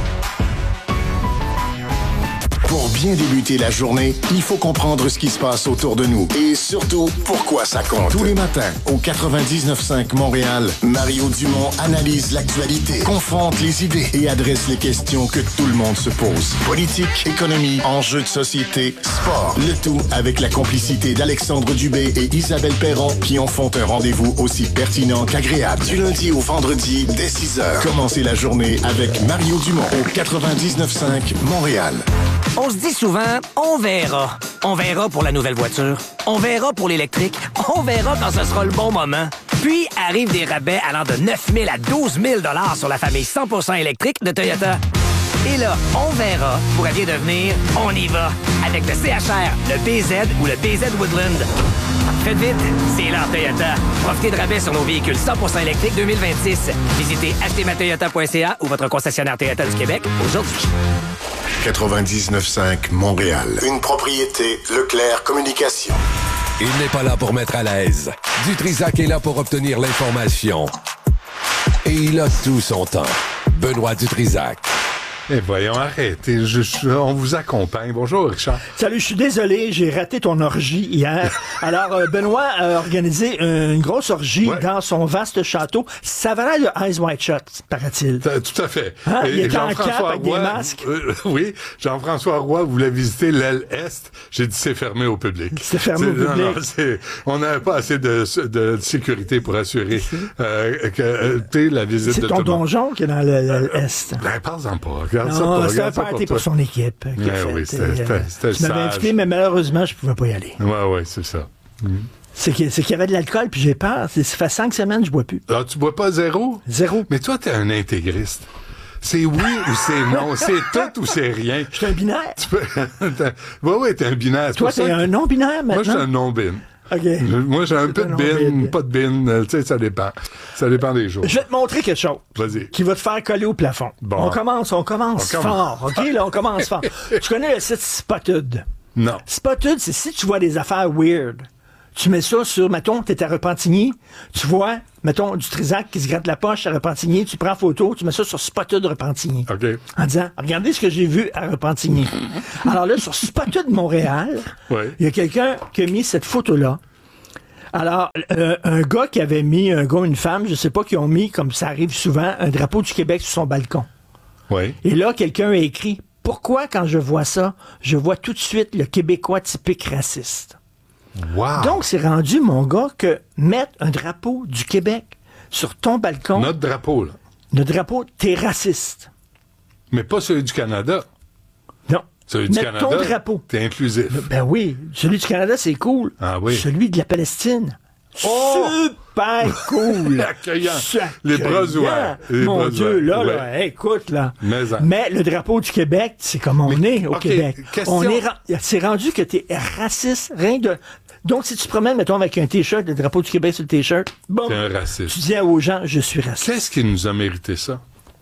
Pour bien débuter la journée, il faut comprendre ce qui se passe autour de nous et surtout, pourquoi ça compte. Tous les matins, au quatre-vingt-dix-neuf cinq Montréal, Mario Dumont analyse l'actualité, confronte les idées et adresse les questions que tout le monde se pose. Politique, économie, enjeux de société, sport. Le tout avec la complicité d'Alexandre Dubé et Isabelle Perron qui en font un rendez-vous aussi pertinent qu'agréable. Du lundi au vendredi, dès six heures. Commencez la journée avec Mario Dumont au quatre-vingt-dix-neuf cinq Montréal. On se dit souvent, on verra. On verra pour la nouvelle voiture. On verra pour l'électrique. On verra quand ce sera le bon moment. Puis arrivent des rabais allant de neuf mille à douze mille dollars sur la famille cent pour cent électrique de Toyota. Et là, on verra pourrait bien devenir on y va avec le C H R, le B Z ou le B Z Woodland. Faites vite, c'est là Toyota. Profitez de rabais sur nos véhicules cent pour cent électriques deux mille vingt-six. Visitez acheter ma toyota point c a ou votre concessionnaire Toyota du Québec aujourd'hui. quatre-vingt-dix-neuf cinq Montréal. Une propriété Leclerc Communication. Il n'est pas là pour mettre à l'aise. Dutrisac est là pour obtenir l'information. Et il a tout son temps. Benoît Dutrisac. Eh voyons, arrêtez. Je, je, on vous accompagne. Bonjour, Richard. Salut, je suis désolé, j'ai raté ton orgie hier. Alors, euh, Benoît a organisé une grosse orgie ouais. dans son vaste château. Ça valait de Eyes Wide Shut, paraît-il. Tout à fait. Hein? Il était en cap avec Roy, des masques. Euh, oui, Jean-François Roy voulait visiter l'aile Est. J'ai dit c'est fermé au public. C'est fermé c'est, au public. Non, non, c'est, on n'avait pas assez de, de sécurité pour assurer euh, que euh, la visite c'est de ton tout le monde. donjon qui est dans l'aile Est. Ben, parle-en pas. Regarde non, ça pas. C'était un party pour, pour son équipe. Ouais, oui, c'était, c'était, c'était tu m'avais invité, mais malheureusement, je pouvais pas y aller. Ouais, ouais, c'est ça. Mm. C'est, que, c'est qu'il y avait de l'alcool, puis j'ai peur. C'est, ça fait cinq semaines que je bois plus. Alors, tu bois pas zéro? Zéro. Mais toi, t'es un intégriste. C'est oui ou c'est non. C'est tout ou c'est rien. Je suis un binaire. Tu peux... oui, oui, t'es un binaire. Toi, t'es un non-binaire maintenant? Moi, je suis un non-bin. OK. Moi, j'ai un peu de bin, pas de bin. Tu sais, ça dépend. Ça dépend des jours. Je vais te montrer quelque chose. Vas-y. Qui va te faire coller au plafond. Bon. On commence, on commence on fort. Commence. OK, là, on commence fort. Tu connais le site Spotted? Non. Spotted, c'est si tu vois des affaires weird. Tu mets ça sur, mettons, t'es à Repentigny, tu vois, mettons, du Trisac qui se gratte la poche à Repentigny, tu prends photo, tu mets ça sur Spotted Repentigny. OK. En disant, regardez ce que j'ai vu à Repentigny. Alors là, sur Spotted Montréal, il ouais. y a quelqu'un qui a mis cette photo-là. Alors, euh, un gars qui avait mis, un gars ou une femme, je sais pas, qui ont mis, comme ça arrive souvent, un drapeau du Québec sur son balcon. Oui. Et là, quelqu'un a écrit, pourquoi quand je vois ça, je vois tout de suite le Québécois typique raciste? Wow. Donc, c'est rendu, mon gars, que mettre un drapeau du Québec sur ton balcon... Notre drapeau, là. Notre drapeau, t'es raciste. Mais pas celui du Canada. Non. Celui du mettre Canada, ton drapeau. T'es inclusif. Ben oui. Celui du Canada, c'est cool. Ah oui. Celui de la Palestine... Oh! Super cool! Accueillant. Les bras ouverts. Les Mon bras Dieu, ouverts. là, ouais. là, écoute, là. Mais, Mais le drapeau du Québec, c'est comme on Mais, est au okay, Québec. question... On est, c'est rendu que t'es raciste, rien de... Donc, si tu te promènes, mettons, avec un T-shirt, le drapeau du Québec sur le T-shirt, bon, t'es un raciste. Tu dis aux gens, je suis raciste. Qu'est-ce qui nous a mérité ça?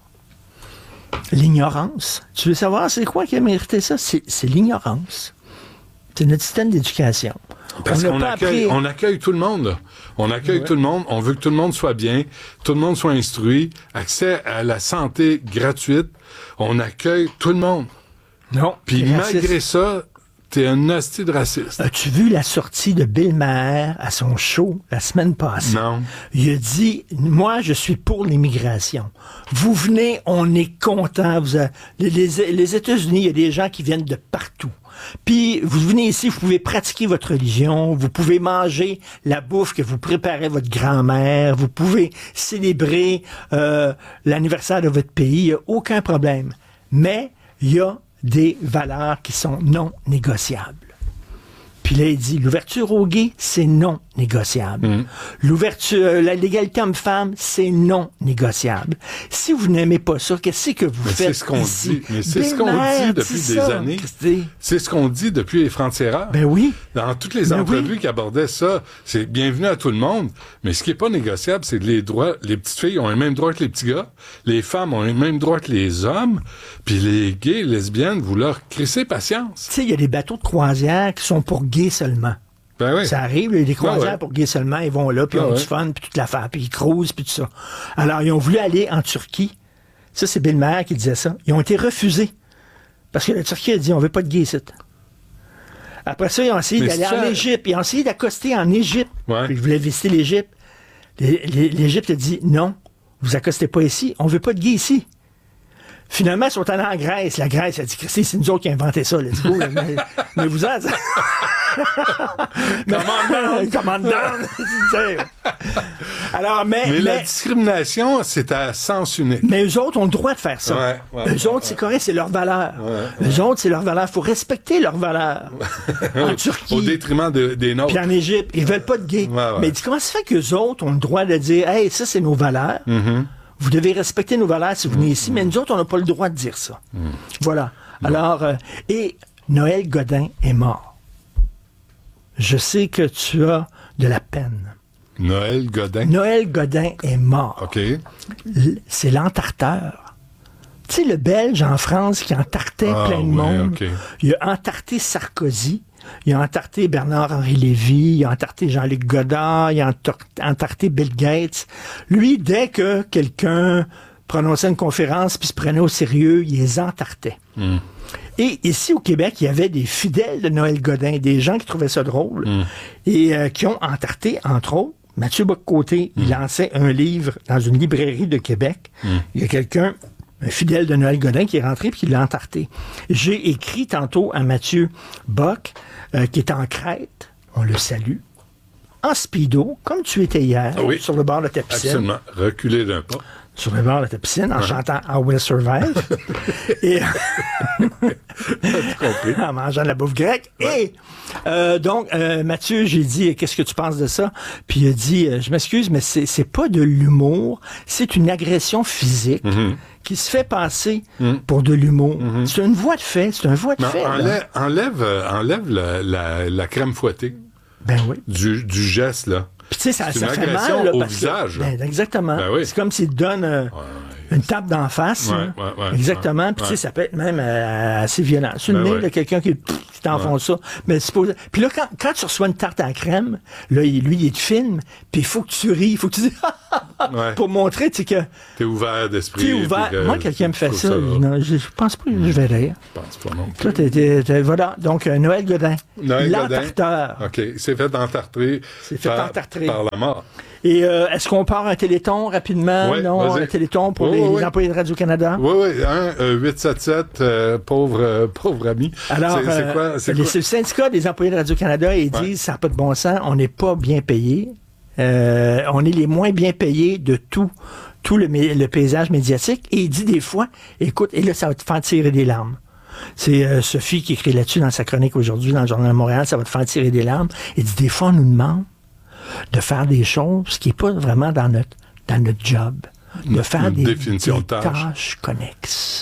L'ignorance. Tu veux savoir c'est quoi qui a mérité ça? C'est, c'est l'ignorance. C'est notre système d'éducation. Parce on qu'on accueille, appris... on accueille tout le monde. On accueille ouais. tout le monde. On veut que tout le monde soit bien, tout le monde soit instruit, accès à la santé gratuite. On accueille tout le monde. Non. Puis malgré ça, t'es un hostie de raciste. As-tu vu la sortie de Bill Maher à son show la semaine passée? Non. Il a dit, moi, je suis pour l'immigration. Vous venez, on est content. Vous a... les, les, les États-Unis, il y a des gens qui viennent de partout. Puis, vous venez ici, vous pouvez pratiquer votre religion, vous pouvez manger la bouffe que vous préparez votre grand-mère, vous pouvez célébrer euh, l'anniversaire de votre pays, il n'y a aucun problème. Mais, il y a des valeurs qui sont non négociables. Puis là, il dit, l'ouverture aux gays, c'est non négociable. Mmh. L'ouverture, euh, la légalité homme-femme, c'est non négociable. Si vous n'aimez pas ça, qu'est-ce que vous Mais faites c'est ce qu'on ici? dit. Mais c'est ben ce qu'on merde, dit depuis des ça, années. Christy. C'est ce qu'on dit depuis les Francs-Tireurs. Ben oui. Dans toutes les ben entrevues oui. qui abordaient ça, c'est bienvenue à tout le monde. Mais ce qui est pas négociable, c'est que les droits, les petites filles ont les mêmes droits que les petits gars, les femmes ont les mêmes droits que les hommes, puis les gays, les lesbiennes, vous leur crissez patience. Tu sais, il y a des bateaux de croisière qui sont pour gays seulement. Ben oui. Ça arrive, il y a des croisières ben ouais. pour gays seulement, ils vont là, puis ils ben ont ouais. du fun, puis toute l'affaire, puis ils cruisent, puis tout ça. Alors, ils ont voulu aller en Turquie. Ça, c'est Bill Maher qui disait ça. Ils ont été refusés. Parce que la Turquie a dit, on veut pas de gays ici. Après ça, ils ont essayé Mais d'aller ça... en Égypte. Ils ont essayé d'accoster en Égypte. Ouais. Puis ils voulaient visiter l'Égypte. L'Égypte a dit, non, vous accostez pas ici, on veut pas de gays ici. Finalement, ils sont allés en Grèce. La Grèce a dit, Christy, c'est nous autres qui avons inventé ça, let's go. mais, mais vous en... Commandant! Commandant! Alors, mais, mais, mais la discrimination, c'est à sens unique. Mais eux autres ont le droit de faire ça. Ouais, ouais, eux ouais, autres, ouais. c'est correct, c'est leur valeur. Ouais, eux autres, c'est leur valeur. Il faut respecter leurs valeurs. En Turquie. Au détriment de, des nôtres. Puis en Égypte. Ils veulent pas de gays. Ouais, ouais. Mais comment ça fait qu'eux autres ont le droit de dire, hey, ça, c'est nos valeurs. Mm-hmm. Vous devez respecter nos valeurs si vous venez ici. Mais nous autres, on n'a pas le droit de dire ça. Mm. Voilà. Alors, euh, et Noël Godin est mort. Je sais que tu as de la peine. Noël Godin? Noël Godin est mort. OK. L- c'est l'entarteur. Tu sais, le Belge en France qui entartait Ah, plein de oui, monde. okay. Il a entarté Sarkozy. Il a entarté Bernard-Henri Lévy. Il a entarté Jean-Luc Godard. Il a entar- entarté Bill Gates. Lui, dès que quelqu'un prononçait une conférence puis se prenait au sérieux, il les entartait. Mm. Et ici, au Québec, il y avait des fidèles de Noël Godin, des gens qui trouvaient ça drôle Mm. et euh, qui ont entarté, entre autres, Mathieu Bock-Côté. Mm. Il lançait un livre dans une librairie de Québec. Mm. Il y a quelqu'un, un fidèle de Noël Godin, qui est rentré et qui l'a entarté. J'ai écrit tantôt à Mathieu Bock, euh, qui est en Crète, on le salue, en speedo, comme tu étais hier, ah oui. sur le bord de ta piscine. Absolument. Reculer d'un pas. sur le bord de ta piscine en ouais. chantant I Will Survive et en mangeant de la bouffe grecque. Ouais. Et euh, donc, euh, Mathieu, j'ai dit, qu'est-ce que tu penses de ça? Puis il a dit, euh, je m'excuse, mais c'est, c'est pas de l'humour, c'est une agression physique mm-hmm. qui se fait passer mm. pour de l'humour. Mm-hmm. C'est une voie de fait, c'est un voie de mais fait. Enlève, enlève, euh, enlève la, la, la crème fouettée ben oui. du, du geste, là. Puis tu sais, ça, c'est ça une fait agression mal. Là, au parce visage. Que, ben, exactement. Ben oui. C'est comme s'il donne euh, ouais, ouais. une tape d'en face. Ouais, hein. ouais, ouais, exactement. Ouais, Puis ouais. tu sais, ça peut être même euh, assez violent. C'est une ben nez ouais. de quelqu'un qui, pff, qui t'enfonce ouais. ça. Mais c'est pas... Puis là, quand, quand tu reçois une tarte à la crème, là, il, lui, il te filme, puis il faut que tu ris, il faut que tu dises ouais. pour montrer, tu sais, que... T'es ouvert d'esprit. T'es ouvert. Que, Moi, quelqu'un me fait ça, ça non, je pense pas que je vais rire. Je pense pas non plus. Toi, t'es, t'es, t'es, voilà. Donc, euh, Noël Godin. Noël L'entartreur. Godin. OK. C'est fait entartrer. C'est fait par, entartrer. Par la mort. Et euh, est-ce qu'on part un téléthon rapidement? Oui, non, vas-y. un téléthon pour oui, les, oui. les employés de Radio-Canada? Oui, oui, un, euh, huit sept sept, euh, pauvre, euh, pauvre ami. Alors, c'est, c'est euh, quoi, c'est les, quoi? c'est le syndicat des employés de Radio-Canada, ils ouais. disent, ça n'a pas de bon sens, on n'est pas bien payés. Euh, on est les moins bien payés de tout, tout le, le paysage médiatique. Et il dit des fois, écoute, et là, ça va te faire tirer des larmes. C'est euh, Sophie qui écrit là-dessus dans sa chronique aujourd'hui dans le Journal de Montréal, ça va te faire tirer des larmes. Il dit, des fois, on nous demande de faire des choses qui n'est pas vraiment dans notre, dans notre job, de faire une des, définition des de tâche. tâches connexes.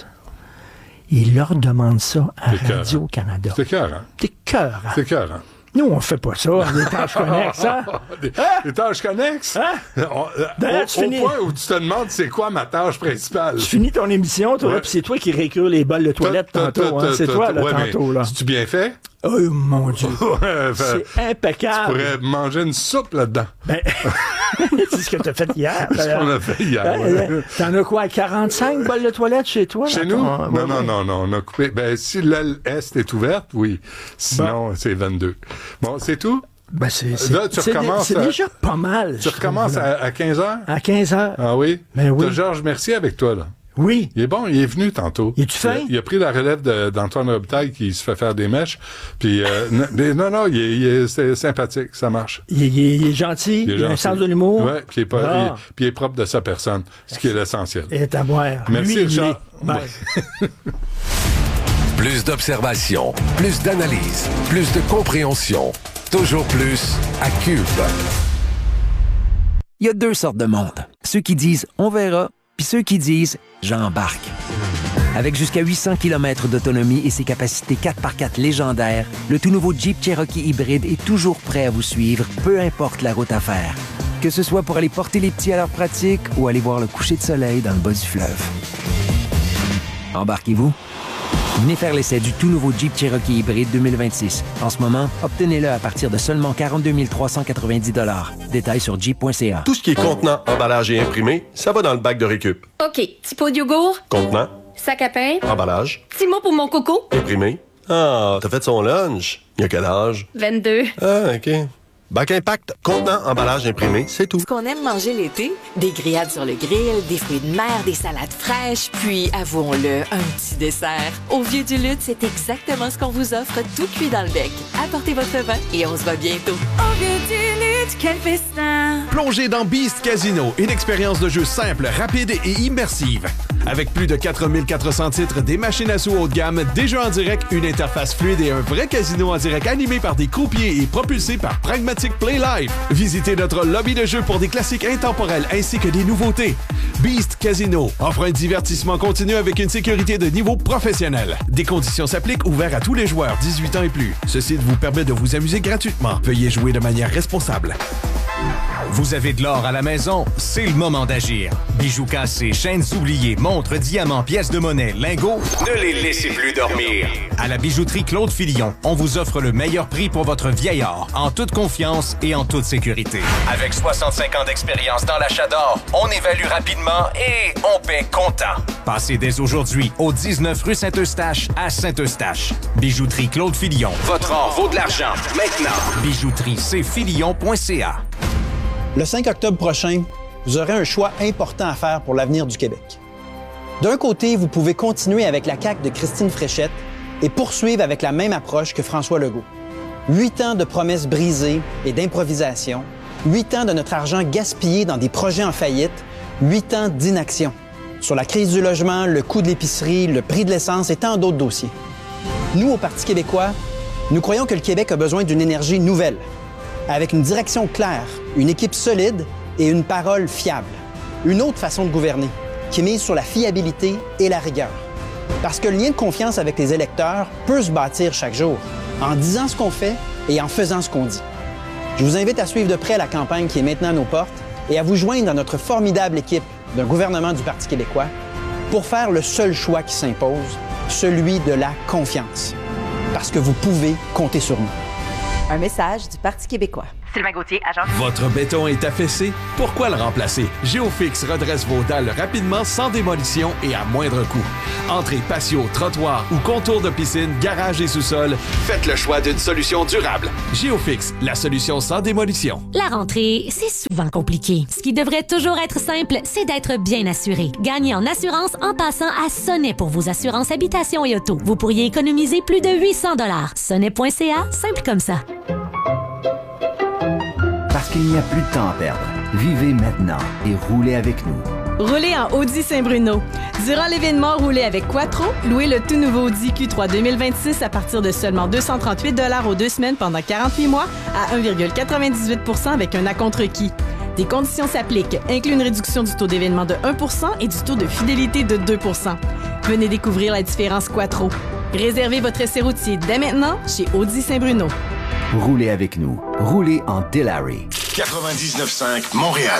Il leur demande ça à Radio-Canada. C'est cœur, hein? C'est cœur. C'est cœur, hein? Nous, on fait pas ça, des tâches connexes, hein? Des, hein? des tâches connexes? Hein? On, D'ailleurs, au, tu au finis... point où tu te demandes c'est quoi ma tâche principale. Tu finis ton émission, toi, ouais. puis c'est toi qui récures les bols de toilette t'as, tantôt. T'as, hein? C'est t'as, toi, là, ouais, tantôt. Là. C'est-tu bien fait? Oh, mon Dieu. ouais, c'est impeccable. Tu pourrais manger une soupe là-dedans. Ben, c'est ce que tu as fait hier. C'est ce qu'on a fait hier. Ben, ouais. T'en as quoi, quarante-cinq bols de toilette chez toi? Chez là, nous? Ton... Non, ouais, non, ouais. non, non, on a coupé. Ben, si l'aile est est ouverte, oui. Sinon, bon. c'est vingt-deux. Bon, c'est tout? Ben c'est, c'est, là, tu c'est, recommences c'est à, déjà pas mal. Tu recommences à, à quinze heures? À quinze heures. Ah oui? Ben oui. T'as Georges Mercier avec toi, là. Oui. Il est bon, il est venu tantôt. Il est-tu fin? Il, il a pris la relève de, d'Antoine Robitaille qui se fait faire des mèches. Puis, euh, n- non, non, il est, il est c'est sympathique, ça marche. Il est, il est, il est gentil, il, est il a un sens de l'humour. Oui, puis il est, pas, ah. il, puis il est propre de sa personne, ce qui est l'essentiel. Et à boire. Merci, Lui, Richard. Il est... ouais. Plus d'observation, plus d'analyse, plus de compréhension. Toujours plus à Cube. Il y a deux sortes de monde. Ceux qui disent « on verra », puis ceux qui disent « j'embarque ». Avec jusqu'à huit cents kilomètres d'autonomie et ses capacités quatre par quatre légendaires, le tout nouveau Jeep Cherokee hybride est toujours prêt à vous suivre, peu importe la route à faire. Que ce soit pour aller porter les petits à leur pratique ou aller voir le coucher de soleil dans le bas du fleuve. Embarquez-vous. Venez faire l'essai du tout nouveau Jeep Cherokee hybride deux mille vingt-six. En ce moment, obtenez-le à partir de seulement quarante-deux mille trois cent quatre-vingt-dix dollars. Détails sur jeep point c a. Tout ce qui est contenant, emballage et imprimé, ça va dans le bac de récup. OK. Petit pot de yogourt. Contenant, Sac à pain. emballage, Petit mot pour mon coco. imprimé. Ah, t'as fait son lunch. Il a quel âge? vingt-deux. Ah, OK. Bac Impact, contenant, emballage imprimé, c'est tout. Ce qu'on aime manger l'été, des grillades sur le grill, des fruits de mer, des salades fraîches, puis, avouons-le, un petit dessert. Au Vieux du Lutte, c'est exactement ce qu'on vous offre, tout cuit dans le bec. Apportez votre vin et on se voit bientôt. Au Vieux du Lutte, quel festin! Plongez dans Beast Casino, une expérience de jeu simple, rapide et immersive. Avec plus de quatre mille quatre cents titres, des machines à sous haut de gamme, des jeux en direct, une interface fluide et un vrai casino en direct animé par des croupiers et propulsé par Pragmatic Play Live. Visitez notre lobby de jeu pour des classiques intemporels ainsi que des nouveautés. Beast Casino offre un divertissement continu avec une sécurité de niveau professionnel. Des conditions s'appliquent, ouvert à tous les joueurs dix-huit ans et plus. Ce site vous permet de vous amuser gratuitement. Veuillez jouer de manière responsable. Vous avez de l'or à la maison? C'est le moment d'agir. Bijoux cassés, chaînes oubliées, montres, diamants, pièces de monnaie, lingots, ne les laissez plus dormir. À la bijouterie Claude Fillon, on vous offre le meilleur prix pour votre vieil or, en toute confiance et en toute sécurité. Avec soixante-cinq ans d'expérience dans l'achat d'or, on évalue rapidement et on paie comptant. Passez dès aujourd'hui au dix-neuf rue Saint-Eustache à Saint-Eustache. Bijouterie Claude Fillon. Votre or vaut de l'argent. Maintenant. Bijouterie c fillon point c a. Le cinq octobre prochain, vous aurez un choix important à faire pour l'avenir du Québec. D'un côté, vous pouvez continuer avec la C A Q de Christine Fréchette et poursuivre avec la même approche que François Legault. Huit ans de promesses brisées et d'improvisation, huit ans de notre argent gaspillé dans des projets en faillite, Huit ans d'inaction sur la crise du logement, le coût de l'épicerie, le prix de l'essence et tant d'autres dossiers. Nous, au Parti québécois, nous croyons que le Québec a besoin d'une énergie nouvelle, avec une direction claire, une équipe solide et une parole fiable. Une autre façon de gouverner, qui mise sur la fiabilité et la rigueur. Parce que le lien de confiance avec les électeurs peut se bâtir chaque jour, en disant ce qu'on fait et en faisant ce qu'on dit. Je vous invite à suivre de près la campagne qui est maintenant à nos portes et à vous joindre à notre formidable équipe d'un gouvernement du Parti québécois pour faire le seul choix qui s'impose, celui de la confiance. Parce que vous pouvez compter sur nous. Un message du Parti québécois. Sylvain Gauthier, agent. Votre béton est affaissé? Pourquoi le remplacer? Géofix redresse vos dalles rapidement, sans démolition et à moindre coût. Entrée patio, trottoir ou contour de piscine, garage et sous-sol, faites le choix d'une solution durable. Géofix, la solution sans démolition. La rentrée, c'est souvent compliqué. Ce qui devrait toujours être simple, c'est d'être bien assuré. Gagnez en assurance en passant à Sonnet pour vos assurances habitation et auto. Vous pourriez économiser plus de huit cents dollars. Sonnet point c a, simple comme ça. Parce qu'il n'y a plus de temps à perdre. Vivez maintenant et roulez avec nous. Roulez en Audi Saint-Bruno. Durant l'événement Roulez avec Quattro, louez le tout nouveau Audi Q trois deux mille vingt-six à partir de seulement deux cent trente-huit dollars aux deux semaines pendant quarante-huit mois à un virgule quatre-vingt-dix-huit pour cent avec un acompte requis. Des conditions s'appliquent, inclut une réduction du taux d'événement de un pour cent et du taux de fidélité de deux pour cent. Venez découvrir la différence Quattro. Réservez votre essai routier dès maintenant chez Audi Saint-Bruno. Roulez avec nous. Roulez en Dilawri. quatre-vingt-dix-neuf cinq Montréal.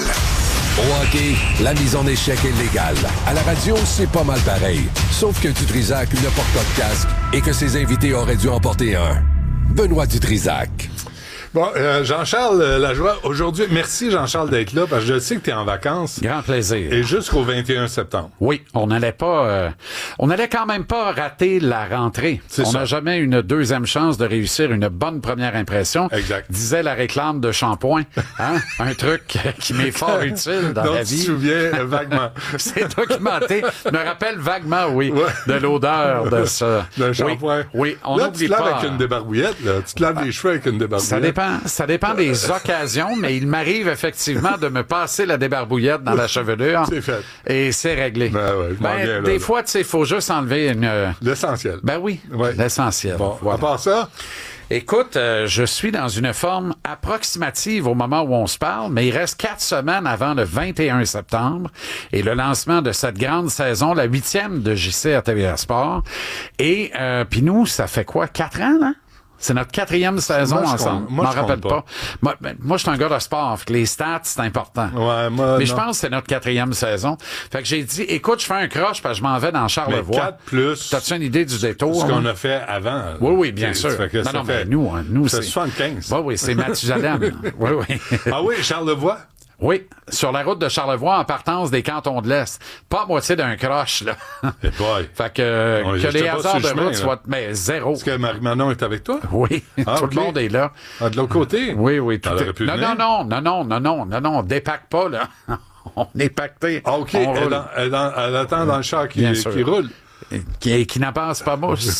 Au hockey, la mise en échec est légale. À la radio, c'est pas mal pareil. Sauf que Dutrisac ne porte pas de casque et que ses invités auraient dû en porter un. Benoît Dutrisac. Bon, euh, Jean-Charles euh, Lajoie, aujourd'hui, merci Jean-Charles d'être là, parce que je sais que tu es en vacances. Grand plaisir. Et jusqu'au vingt et un septembre. Oui, on n'allait pas... Euh, on n'allait quand même pas rater la rentrée. C'est on n'a jamais une deuxième chance de réussir une bonne première impression. Exact. Disait la réclame de shampoing. Hein? Un truc qui m'est fort utile dans Donc, la tu vie. te souviens vaguement. C'est documenté. Je me rappelle vaguement, oui, ouais. de l'odeur de ça. D'un shampoing. Oui, oui, on là, n'oublie tu te laves pas. avec une débarbouillette, là. Tu te laves les cheveux avec une débarbouillette. Ça dépend. Ça dépend des occasions, mais il m'arrive effectivement de me passer la débarbouillette dans la chevelure. C'est fait. Et c'est réglé. Ben ouais, je m'en ben, viens, là, des là. fois, tu sais, il faut juste enlever une... L'essentiel. Ben oui, ouais. l'essentiel. Bon, voilà. à part ça... Écoute, euh, je suis dans une forme approximative au moment où on se parle, mais il reste quatre semaines avant le vingt et un septembre et le lancement de cette grande saison, la huitième de J C à T V A Sport. Et euh, puis nous, ça fait quoi, quatre ans, là? C'est notre quatrième saison moi, ensemble. Je moi, je m'en rappelle pas. pas. Moi, moi je suis un gars de sport. Fait que les stats, c'est important. Ouais, moi, Mais je non. pense que c'est notre quatrième saison. Fait que j'ai dit, écoute, je fais un croche parce que je m'en vais dans Charlevoix. Mais quatre plus. T'as-tu une idée du détour? Ce qu'on hein? a fait avant. Oui, oui, bien Ça sûr. fait que non, ça non, fait, mais nous, hein, nous, c'est c'est... soixante-quinze. Oui, oui, c'est Mathusalem. oui, oui. Ah oui, Charlevoix? Oui, sur la route de Charlevoix en partance des cantons de l'Est. Pas à moitié d'un croche, là. Et boy. Fait que, On, que les hasards de chemin, route là. soient... Mais zéro. Est-ce que Marie-Manon est avec toi? Oui, ah, tout okay. le monde est là. Ah, de l'autre côté? Oui, oui. Tout Elle est... aurait pu non, venir. non, non, non, non, non, non, non, non, on dépaque pas, là. On est pacté. Ah, OK. On Elle, roule. dans- elle, dans- elle attend dans le char qui, Bien sûr. qui roule. Qui, qui n'en passe pas mousse.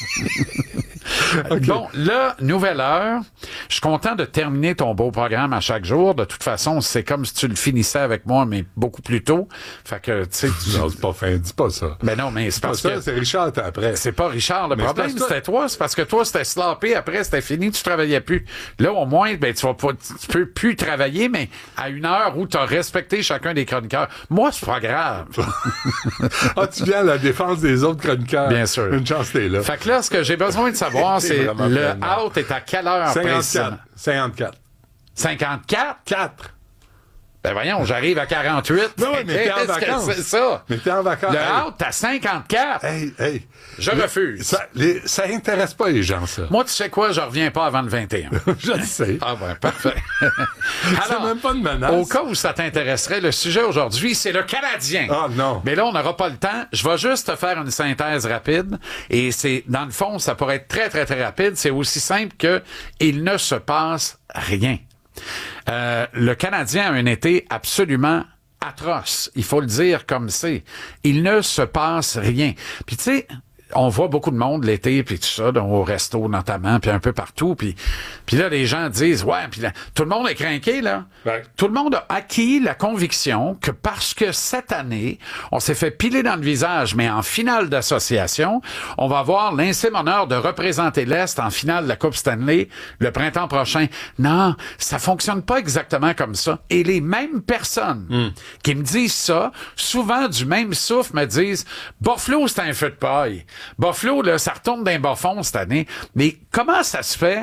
Okay. Bon, là, nouvelle heure. Je suis content de terminer ton beau programme à chaque jour. De toute façon, c'est comme si tu le finissais avec moi, mais beaucoup plus tôt. Fait que, tu sais... Tu... Non, c'est pas fin. Dis pas ça. Ben non, mais c'est Pas parce ça, que... c'est Richard, t'es après. C'est pas Richard. Le Mais problème, c'est parce que- c'était toi. C'est parce que toi, c'était sloppé. Après, c'était fini. Tu travaillais plus. Là, au moins, ben, tu vas pas, tu peux plus travailler, mais à une heure où tu as respecté chacun des chroniqueurs. Moi, c'est pas grave. Ah, tu viens à la défense des autres chroniqueurs. Bien sûr. Une chance, t'es là. Fait que là, ce que j'ai besoin de savoir, T'es c'est vraiment le pleinement. out est à quelle heure cinquante-quatre. précisément? cinquante-quatre. cinquante-quatre? quatre. Ben voyons, j'arrive à quarante-huit. Non, mais t'es en Qu'est-ce que vacances. c'est ça? Mais t'es en vacances. Le Hey. out, t'as cinquante-quatre. Hey, hey. Je Le- refuse. Ça, les, ça intéresse pas les gens, ça. Moi, tu sais quoi? Je reviens pas avant le vingt et un. Je le sais. Ah ben, parfait. C'est même pas une menace. Au cas où ça t'intéresserait, le sujet aujourd'hui, c'est le Canadien. Ah non. Mais là, on n'aura pas le temps. Je vais juste te faire une synthèse rapide. Et c'est, dans le fond, ça pourrait être très, très, très rapide. C'est aussi simple que il ne se passe rien. Euh, le Canadien a un été absolument atroce. Il faut le dire comme c'est. Il ne se passe rien. Puis tu sais, on voit beaucoup de monde l'été, puis tout ça, donc, au resto notamment, puis un peu partout, puis puis là, les gens disent, ouais, puis là, tout le monde est crinqué, là. Ouais. Tout le monde a acquis la conviction que parce que cette année, on s'est fait piler dans le visage, mais en finale d'association, on va avoir l'insigne honneur de représenter l'Est en finale de la Coupe Stanley le printemps prochain. Non, ça fonctionne pas exactement comme ça. Et les mêmes personnes mm. qui me disent ça, souvent du même souffle, me disent, Buffalo, c'est un feu de paille. Buffalo, là, ça retourne d'un bas fond cette année. Mais comment ça se fait?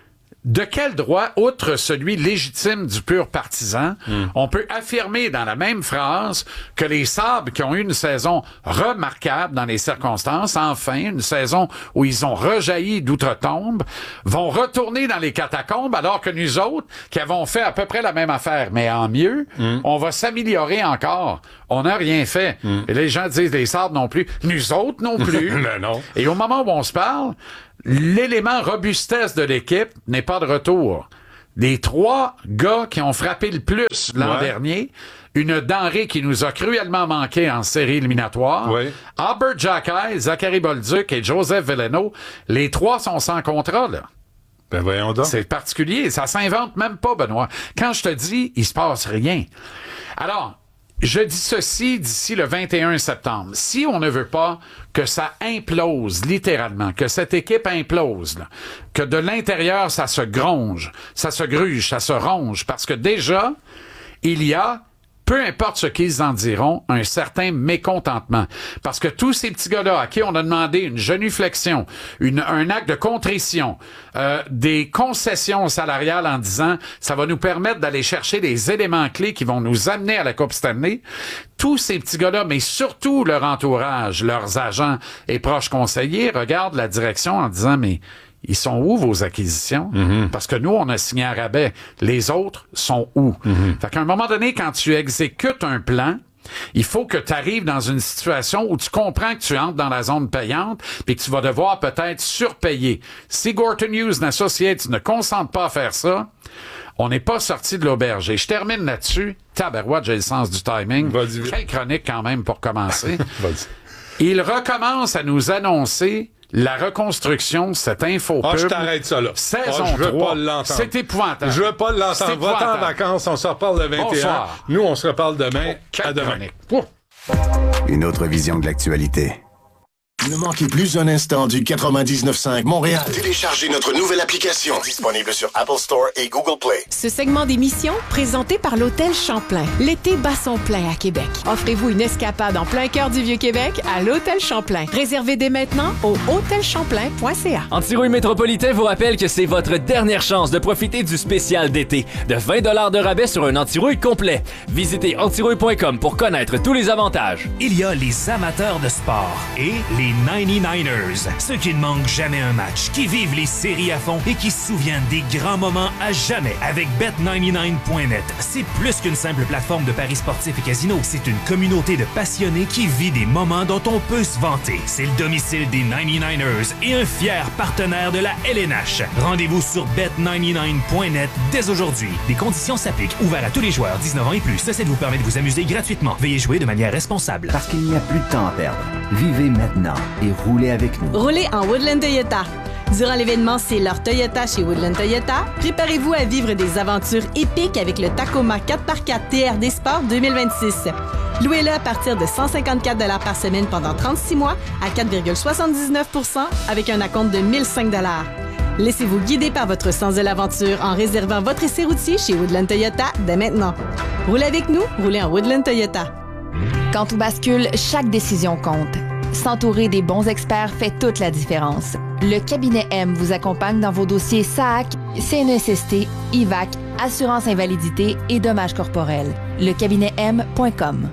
De quel droit, outre celui légitime du pur partisan, mm. on peut affirmer dans la même phrase que les Sabres, qui ont eu une saison remarquable dans les circonstances, enfin, une saison où ils ont rejailli d'outre-tombe, vont retourner dans les catacombes, alors que nous autres, qui avons fait à peu près la même affaire, mais en mieux, mm. on va s'améliorer encore. On n'a rien fait. Mm. Et les gens disent, les Sabres non plus. Nous autres non plus. Ben non. Et au moment où on se parle, l'élément robustesse de l'équipe n'est pas de retour. Les trois gars qui ont frappé le plus l'an ouais. dernier, une denrée qui nous a cruellement manqué en série éliminatoire, ouais. Albert Jacquet, Zachary Bolduc et Joseph Veleno, les trois sont sans contrat, là. Ben voyons donc. C'est particulier. Ça s'invente même pas, Benoît. Quand je te dis, il se passe rien. Alors, je dis ceci d'ici le vingt et un septembre. Si on ne veut pas que ça implose, littéralement, que cette équipe implose, là, que de l'intérieur, ça se gronge, ça se gruge, ça se ronge, parce que déjà, il y a, peu importe ce qu'ils en diront, un certain mécontentement. Parce que tous ces petits gars-là à qui on a demandé une genuflexion, une, un acte de contrition, euh, des concessions salariales en disant ça va nous permettre d'aller chercher des éléments clés qui vont nous amener à la Coupe Stanley, tous ces petits gars-là, mais surtout leur entourage, leurs agents et proches conseillers, regardent la direction en disant mais ils sont où vos acquisitions? Mm-hmm. Parce que nous, on a signé à rabais. Les autres sont où? Mm-hmm. Fait qu'à un moment donné, quand tu exécutes un plan, il faut que tu arrives dans une situation où tu comprends que tu entres dans la zone payante puis que tu vas devoir peut-être surpayer. Si Gorton Hughes Associates ne consente pas à faire ça, on n'est pas sorti de l'auberge. Et je termine là-dessus. Tabarouette, j'ai le sens du timing. Vas-y. Quelle chronique quand même pour commencer. Il recommence à nous annoncer la reconstruction, cette info Ah, pub, je t'arrête ça là. Saison ah, je veux trois, pas l'entendre. C'est épouvantable. Je veux pas l'entendre. Va-t'en en vacances, on se reparle le vingt et un. Bonsoir. Nous, on se reparle demain. Oh, à demain. Oh. Une autre vision de l'actualité. Ne manquez plus un instant du quatre-vingt-dix-neuf cinq Montréal. Téléchargez notre nouvelle application disponible sur Apple Store et Google Play. Ce segment d'émission, présenté par l'Hôtel Champlain. L'été bat son plein à Québec. Offrez-vous une escapade en plein cœur du Vieux-Québec à l'Hôtel Champlain. Réservez dès maintenant au hôtel champlain point c a. Antirouille Métropolitain vous rappelle que c'est votre dernière chance de profiter du spécial d'été de vingt dollars de rabais sur un antirouille complet. Visitez antirouille point com pour connaître tous les avantages. Il y a les amateurs de sport et les ninety-niners, ceux qui ne manquent jamais un match, qui vivent les séries à fond et qui se souviennent des grands moments à jamais avec bet ninety-nine point net. C'est plus qu'une simple plateforme de paris sportifs et casinos, c'est une communauté de passionnés qui vit des moments dont on peut se vanter. C'est le domicile des ninety-niners et un fier partenaire de la L N H. Rendez-vous sur bet ninety-nine point net dès aujourd'hui. Des conditions s'appliquent. Ouvert à tous les joueurs dix-neuf ans et plus. Ceci vous permet de vous amuser gratuitement. Veuillez jouer de manière responsable. Parce qu'il n'y a plus de temps à perdre. Vivez maintenant et roulez avec nous. Roulez en Woodland Toyota. Durant l'événement C'est leur Toyota chez Woodland Toyota, préparez-vous à vivre des aventures épiques avec le Tacoma quatre par quatre T R D Sport deux mille vingt-six. Louez-le à partir de cent cinquante-quatre dollars par semaine pendant trente-six mois à quatre virgule soixante-dix-neuf pour cent avec un acompte de mille cinq dollars. Laissez-vous guider par votre sens de l'aventure en réservant votre essai routier chez Woodland Toyota dès maintenant. Roulez avec nous, roulez en Woodland Toyota. Quand tout bascule, chaque décision compte. S'entourer des bons experts fait toute la différence. Le cabinet M vous accompagne dans vos dossiers S A C, C N S S T, I V A C, assurance invalidité et dommages corporels. Le cabinet M point com.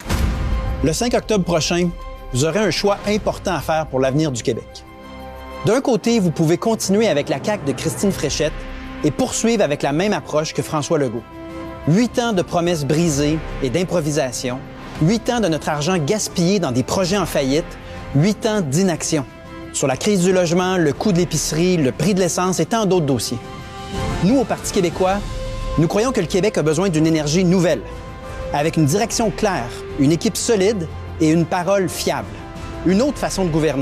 Le cinq octobre prochain, vous aurez un choix important à faire pour l'avenir du Québec. D'un côté, vous pouvez continuer avec la C A Q de Christine Fréchette et poursuivre avec la même approche que François Legault. Huit ans de promesses brisées et d'improvisation, huit ans de notre argent gaspillé dans des projets en faillite, huit ans d'inaction sur la crise du logement, le coût de l'épicerie, le prix de l'essence et tant d'autres dossiers. Nous, au Parti québécois, nous croyons que le Québec a besoin d'une énergie nouvelle, avec une direction claire, une équipe solide et une parole fiable. Une autre façon de gouverner,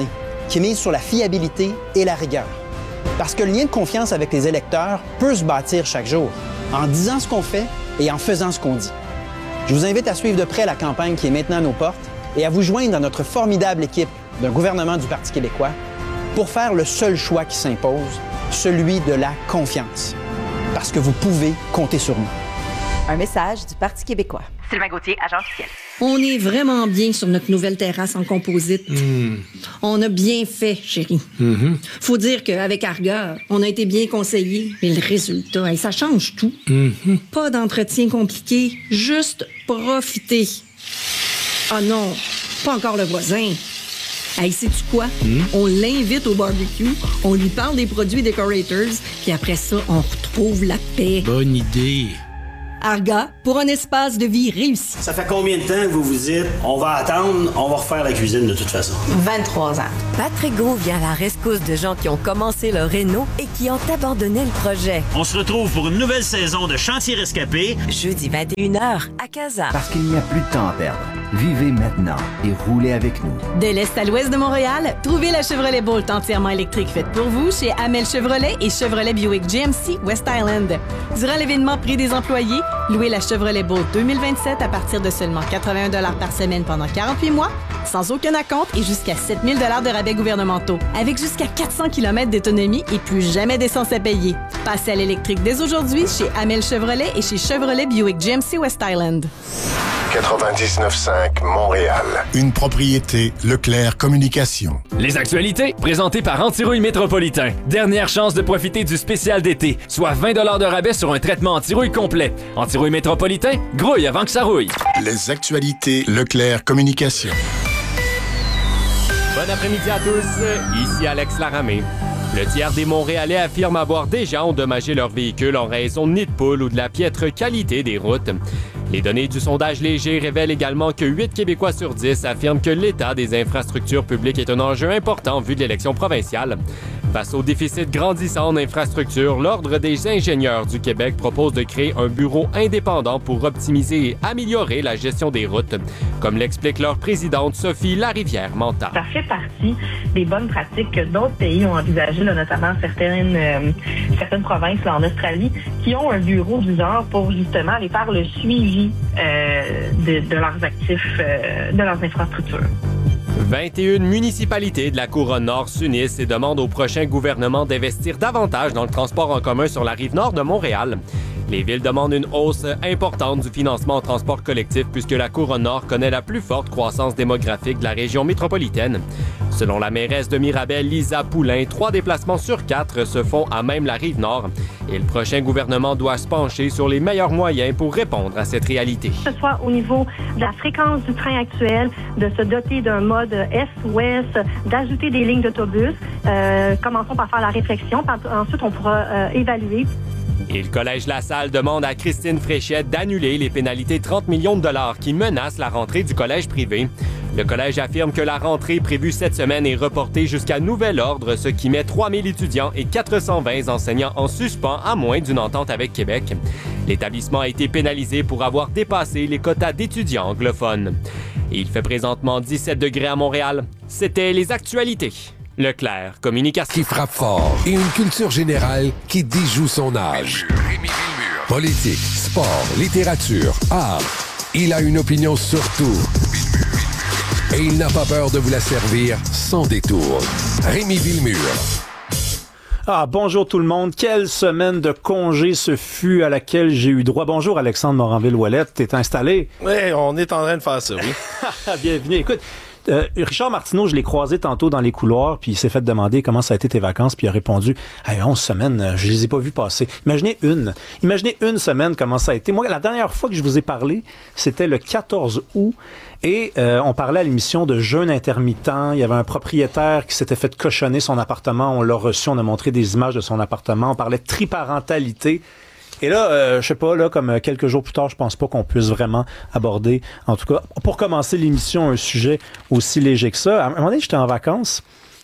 qui mise sur la fiabilité et la rigueur. Parce que le lien de confiance avec les électeurs peut se bâtir chaque jour, en disant ce qu'on fait et en faisant ce qu'on dit. Je vous invite à suivre de près la campagne qui est maintenant à nos portes et à vous joindre à notre formidable équipe d'un gouvernement du Parti québécois pour faire le seul choix qui s'impose, celui de la confiance. Parce que vous pouvez compter sur nous. Un message du Parti québécois. Sylvain Gauthier, agent officiel. On est vraiment bien sur notre nouvelle terrasse en composite. Mmh. On a bien fait, chérie. Mmh. Faut dire qu'avec Arga, on a été bien conseillés. Mais le résultat, hey, ça change tout. Mmh. Pas d'entretien compliqué, juste profiter. Ah non, pas encore le voisin. Hey, sais-tu quoi? Mmh. On l'invite au barbecue, on lui parle des produits Decorators, puis après ça, on retrouve la paix. Bonne idée. Arga, pour un espace de vie réussi. Ça fait combien de temps que vous vous dites « On va attendre, on va refaire la cuisine de toute façon ». vingt-trois ans. Patrick Gros vient à la rescousse de gens qui ont commencé leur réno et qui ont abandonné le projet. On se retrouve pour une nouvelle saison de Chantier Rescapé. Jeudi vingt et une heures à Casa. Parce qu'il n'y a plus de temps à perdre. Vivez maintenant et roulez avec nous. De l'est à l'ouest de Montréal, trouvez la Chevrolet Bolt entièrement électrique faite pour vous chez Amel Chevrolet et Chevrolet Buick G M C West Island. Durant l'événement Prix des employés, louez la Chevrolet Bolt deux mille vingt-sept à partir de seulement quatre-vingt-un dollars par semaine pendant quarante-huit mois, sans aucun acompte et jusqu'à sept mille dollars de rabais gouvernementaux, avec jusqu'à quatre cents kilomètres d'autonomie et plus jamais d'essence à payer. Passez à l'électrique dès aujourd'hui chez Amel Chevrolet et chez Chevrolet Buick G M C West Island. quatre-vingt-dix-neuf cinq Montréal. Une propriété Leclerc Communication. Les actualités, présentées par Antirouille Métropolitain. Dernière chance de profiter du spécial d'été, soit vingt dollars de rabais sur un traitement anti-rouille complet. Antirouille Métropolitain, grouille avant que ça rouille. Les actualités Leclerc Communication. Bon après-midi à tous, ici Alex Laramé. Le tiers des Montréalais affirment avoir déjà endommagé leur véhicule en raison de nids de poules ou de la piètre qualité des routes. Les données du sondage léger révèlent également que huit Québécois sur dix affirment que l'état des infrastructures publiques est un enjeu important vu de l'élection provinciale. Face au déficit grandissant en infrastructures, l'Ordre des ingénieurs du Québec propose de créer un bureau indépendant pour optimiser et améliorer la gestion des routes, comme l'explique leur présidente Sophie Larivière-Manta. Ça fait partie des bonnes pratiques que d'autres pays ont envisagées, là, notamment certaines, euh, certaines provinces là, en Australie, qui ont un bureau du genre pour justement aller faire le suivi euh, de, de leurs actifs, euh, de leurs infrastructures. vingt et une municipalités de la Couronne Nord s'unissent et demandent au prochain gouvernement d'investir davantage dans le transport en commun sur la rive nord de Montréal. Les villes demandent une hausse importante du financement en transport collectif puisque la Couronne Nord connaît la plus forte croissance démographique de la région métropolitaine. Selon la mairesse de Mirabel, Lisa Poulain, trois déplacements sur quatre se font à même la rive nord. Et le prochain gouvernement doit se pencher sur les meilleurs moyens pour répondre à cette réalité. Que ce soit au niveau de la fréquence du train actuel, de se doter d'un mode est-ouest, d'ajouter des lignes d'autobus. Euh, commençons par faire la réflexion, ensuite on pourra euh, évaluer. Et le Collège La Salle demande à Christine Fréchette d'annuler les pénalités de trente millions de dollars qui menacent la rentrée du collège privé. Le collège affirme que la rentrée prévue cette semaine est reportée jusqu'à nouvel ordre, ce qui met trois mille étudiants et quatre cent vingt enseignants en suspens à moins d'une entente avec Québec. L'établissement a été pénalisé pour avoir dépassé les quotas d'étudiants anglophones. Et il fait présentement dix-sept degrés à Montréal. C'était les actualités. Leclerc Communication. Qui frappe fort et une culture générale qui déjoue son âge. Politique, sport, littérature, art. Il a une opinion sur tout. Et il n'a pas peur de vous la servir sans détour. Rémi Villemure. Ah, bonjour tout le monde. Quelle semaine de congé ce fut à laquelle j'ai eu droit. Bonjour Alexandre Moranville-Ouellette. T'es installé? Oui, on est en train de faire ça, oui. Bienvenue. Écoute, Euh, Richard Martineau, je l'ai croisé tantôt dans les couloirs, puis il s'est fait demander comment ça a été tes vacances, puis il a répondu hey, onze semaines, je les ai pas vues passer. Imaginez une. Imaginez une semaine comment ça a été. Moi, la dernière fois que je vous ai parlé, c'était le quatorze août, et euh, on parlait à l'émission de jeûne intermittent. Il y avait un propriétaire qui s'était fait cochonner son appartement. On l'a reçu, on a montré des images de son appartement. On parlait de triparentalité. Et là, euh, je sais pas, là, comme quelques jours plus tard, je pense pas qu'on puisse vraiment aborder, en tout cas, pour commencer l'émission, un sujet aussi léger que ça. À un moment donné, j'étais en vacances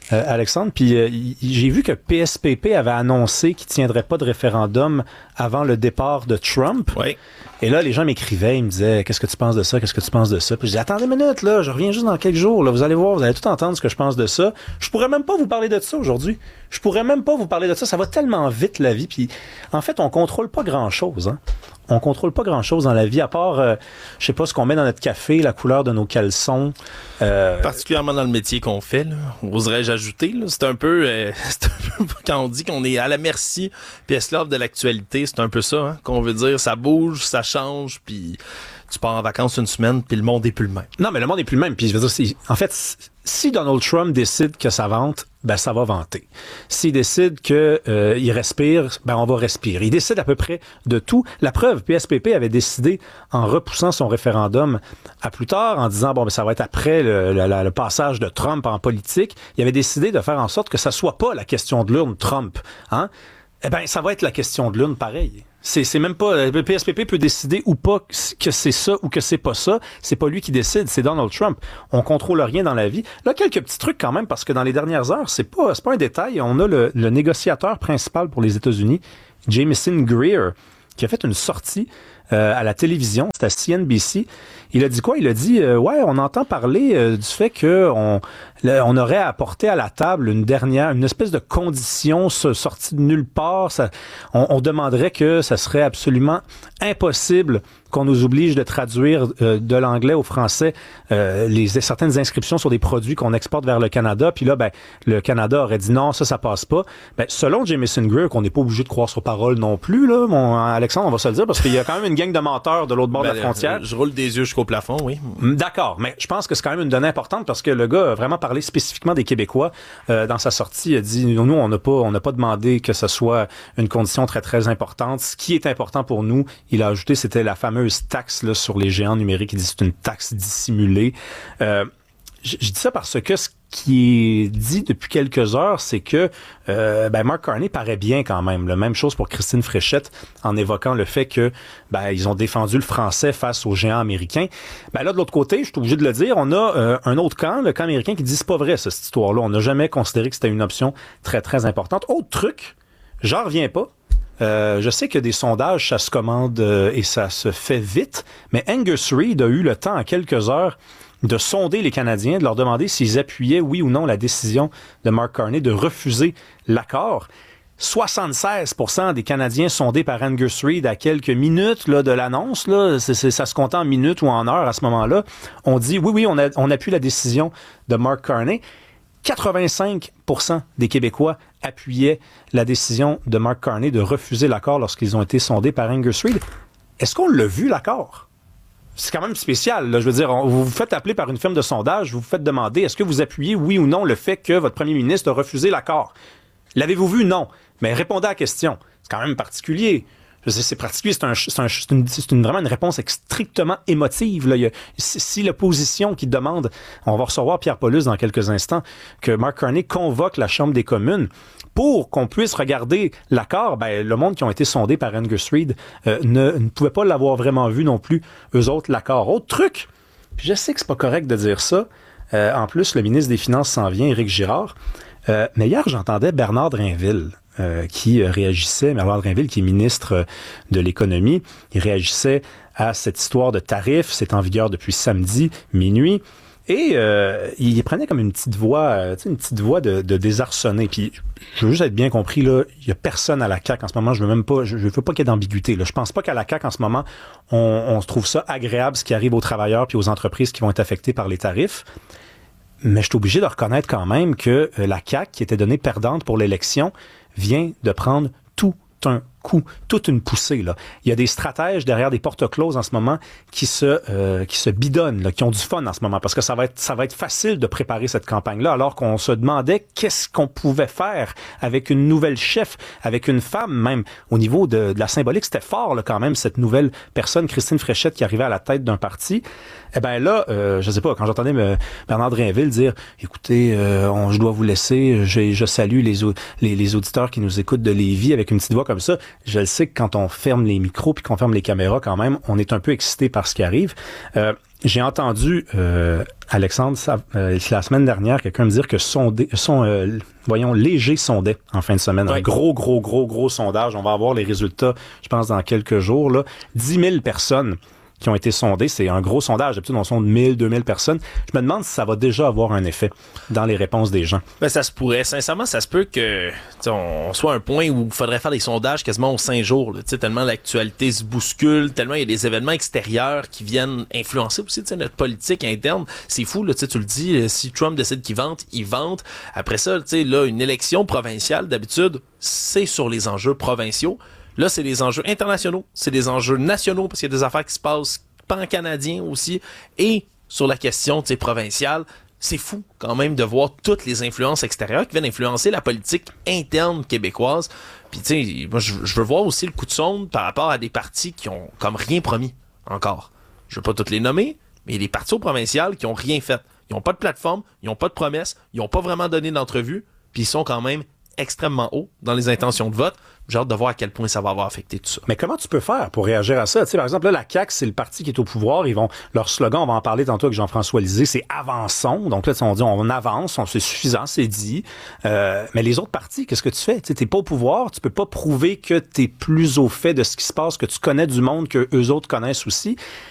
euh, Alexandre. Puis euh, y, j'ai vu que P S P P avait annoncé qu'il ne tiendrait pas de référendum avant le départ de Trump. Oui. Et là, les gens m'écrivaient, ils me disaient « Qu'est-ce que tu penses de ça? Qu'est-ce que tu penses de ça? » Puis je disais « Attendez une minute, là, je reviens juste dans quelques jours. Là, vous allez voir, vous allez tout entendre ce que je pense de ça. Je pourrais même pas vous parler de ça aujourd'hui. Je pourrais même pas vous parler de ça. Ça va tellement vite, la vie. Puis en fait, on contrôle pas grand-chose. Hein. On contrôle pas grand-chose dans la vie, à part, euh, je sais pas, ce qu'on met dans notre café, la couleur de nos caleçons. Euh... Particulièrement dans le métier qu'on fait, là, oserais-je ajouter. Là, c'est un peu, euh, c'est un peu quand on dit qu'on est à la merci puis esclave de l'actualité, c'est un peu ça hein, qu'on veut dire. Ça bouge, ça change, puis tu pars en vacances une semaine, puis le monde est plus le même. Non, mais le monde est plus le même. Puis je veux dire, c'est, en fait, si Donald Trump décide que ça vente, ben ça va vanter. S'il décide que euh, il respire, ben on va respirer. Il décide à peu près de tout. La preuve, P S P P avait décidé, en repoussant son référendum à plus tard, en disant bon ben ça va être après le, le, le passage de Trump en politique, il avait décidé de faire en sorte que ça soit pas la question de l'urne Trump, hein. Eh ben ça va être la question de l'urne pareil. C'est, c'est même pas... Le P S P P peut décider ou pas que c'est ça ou que c'est pas ça. C'est pas lui qui décide, c'est Donald Trump. On contrôle rien dans la vie. Là, quelques petits trucs quand même, parce que dans les dernières heures, c'est pas, c'est pas un détail. On a le, le négociateur principal pour les États-Unis, Jameson Greer, qui a fait une sortie euh, à la télévision, c'était à C N B C. Il a dit quoi? Il a dit, euh, ouais, on entend parler euh, du fait que on, le, on aurait apporté à la table une dernière, une espèce de condition sortie de nulle part. Ça, on, on demanderait que ça serait absolument impossible qu'on nous oblige de traduire euh, de l'anglais au français euh, les certaines inscriptions sur des produits qu'on exporte vers le Canada. Puis là, ben, le Canada aurait dit non, ça, ça passe pas. Ben, selon Jameson Greer, qu'on n'est pas obligé de croire sur parole non plus, là, mon Alexandre, on va se le dire, parce qu'il y a quand même une gang de menteurs de l'autre bord ben, de la frontière. Je roule des yeux jusqu'au plafond, oui. D'accord, mais je pense que c'est quand même une donnée importante parce que le gars a vraiment parlé spécifiquement des Québécois. Euh, dans sa sortie, il a dit, nous, on n'a pas, on n'a pas demandé que ce soit une condition très, très importante. Ce qui est important pour nous, il a ajouté, c'était la fameuse taxe là, sur les géants numériques. Il dit c'est une taxe dissimulée. Euh, je, je dis ça parce que ce qui est dit depuis quelques heures, c'est que euh, ben Mark Carney paraît bien quand même. La même chose pour Christine Fréchette, en évoquant le fait que ben ils ont défendu le français face aux géants américains. Ben là, de l'autre côté, je suis obligé de le dire, on a euh, un autre camp, le camp américain, qui dit c'est pas vrai, ça, cette histoire-là. On n'a jamais considéré que c'était une option très, très importante. Autre truc, j'en reviens pas. Euh, je sais que des sondages, ça se commande euh, et ça se fait vite, mais Angus Reid a eu le temps en quelques heures de sonder les Canadiens, de leur demander s'ils appuyaient, oui ou non, la décision de Mark Carney de refuser l'accord. soixante-seize pour cent des Canadiens sondés par Angus Reid à quelques minutes là, de l'annonce, là, c'est, c'est, ça se compte en minutes ou en heures à ce moment-là, ont dit oui, oui, on, a, on appuie la décision de Mark Carney. quatre-vingt-cinq pour cent des Québécois appuyaient la décision de Mark Carney de refuser l'accord lorsqu'ils ont été sondés par Angus Reid. Est-ce qu'on l'a vu, l'accord? C'est quand même spécial. Là. Je veux dire, on, vous vous faites appeler par une firme de sondage, vous vous faites demander, est-ce que vous appuyez, oui ou non, le fait que votre premier ministre a refusé l'accord? L'avez-vous vu? Non. Mais répondez à la question. C'est quand même particulier. Je sais, c'est particulier, c'est, un, c'est, un, c'est, une, c'est une, vraiment une réponse strictement émotive. Là. Il y a, si l'opposition qui demande, on va recevoir Pierre Paulus dans quelques instants, que Mark Carney convoque la Chambre des communes pour qu'on puisse regarder l'accord, ben, le monde qui ont été sondés par Angus Reid euh, ne, ne pouvait pas l'avoir vraiment vu non plus, eux autres, l'accord. Autre truc, je sais que c'est pas correct de dire ça, euh, en plus, le ministre des Finances s'en vient, Éric Girard, euh, mais hier, j'entendais Bernard Drinville, Euh, qui euh, réagissait, Bernard Drinville, qui est ministre euh, de l'Économie, il réagissait à cette histoire de tarifs, c'est en vigueur depuis samedi, minuit, et euh, il prenait comme une petite voix, euh, tu sais, une petite voix de, de désarçonné. Puis, je veux juste être bien compris, là, il y a personne à la C A Q en ce moment, je veux même pas, je, je veux pas qu'il y ait d'ambiguïté, là. Je pense pas qu'à la C A Q en ce moment, on, on se trouve ça agréable, ce qui arrive aux travailleurs puis aux entreprises qui vont être affectées par les tarifs. Mais je suis obligé de reconnaître quand même que euh, la C A Q, qui était donnée perdante pour l'élection, vient de prendre tout un coup, toute une poussée. Là. Il y a des stratèges derrière des portes closes en ce moment qui se euh, qui se bidonnent, là, qui ont du fun en ce moment, parce que ça va être ça va être facile de préparer cette campagne-là, alors qu'on se demandait qu'est-ce qu'on pouvait faire avec une nouvelle chef, avec une femme même. Au niveau de, de la symbolique, c'était fort là, quand même, cette nouvelle personne, Christine Fréchette, qui arrivait à la tête d'un parti. Eh bien là, euh, je sais pas, quand j'entendais euh, Bernard Drinville dire « Écoutez, euh, on, je dois vous laisser, je, je salue les, les, les auditeurs qui nous écoutent de Lévis » avec une petite voix comme ça, je le sais que quand on ferme les micros puis qu'on ferme les caméras, quand même, on est un peu excité par ce qui arrive. Euh, j'ai entendu, euh, Alexandre, ça, euh, la semaine dernière, quelqu'un me dire que sondé, son, euh, voyons, Léger sondait en fin de semaine. Ouais. Un gros, gros, gros, gros sondage. On va avoir les résultats, je pense, dans quelques jours, là. dix mille personnes qui ont été sondées. C'est un gros sondage. D'habitude, on sonde mille, deux mille personnes. Je me demande si ça va déjà avoir un effet dans les réponses des gens. Ben, ça se pourrait. Sincèrement, ça se peut que on soit à un point où il faudrait faire des sondages quasiment aux cinq jours. Là, tellement l'actualité se bouscule, tellement il y a des événements extérieurs qui viennent influencer aussi notre politique interne. C'est fou, là, tu le dis, si Trump décide qu'il vente, il vente. Après ça, là, une élection provinciale, d'habitude, c'est sur les enjeux provinciaux. Là, c'est des enjeux internationaux, c'est des enjeux nationaux parce qu'il y a des affaires qui se passent pan-canadiens aussi. Et sur la question provinciale, c'est fou quand même de voir toutes les influences extérieures qui viennent influencer la politique interne québécoise. Puis tu sais, moi je, je veux voir aussi le coup de sonde par rapport à des partis qui ont comme rien promis encore. Je veux pas toutes les nommer, mais il y a des partis au provincial qui ont rien fait. Ils ont pas de plateforme, ils ont pas de promesses, ils ont pas vraiment donné d'entrevue, puis ils sont quand même extrêmement haut dans les intentions de vote. J'ai hâte de voir à quel point ça va avoir affecté tout ça. Mais comment tu peux faire pour réagir à ça? Tu sais, par exemple, là, la C A Q, c'est le parti qui est au pouvoir. Ils vont, leur slogan, on va en parler tantôt avec Jean-François Lisée, c'est « avançons ». Donc là, on dit on avance, on, c'est suffisant, c'est dit. Euh, mais les autres partis, qu'est-ce que tu fais? Tu sais, t'es pas au pouvoir, tu peux pas prouver que t'es plus au fait de ce qui se passe, que tu connais du monde que eux autres connaissent aussi.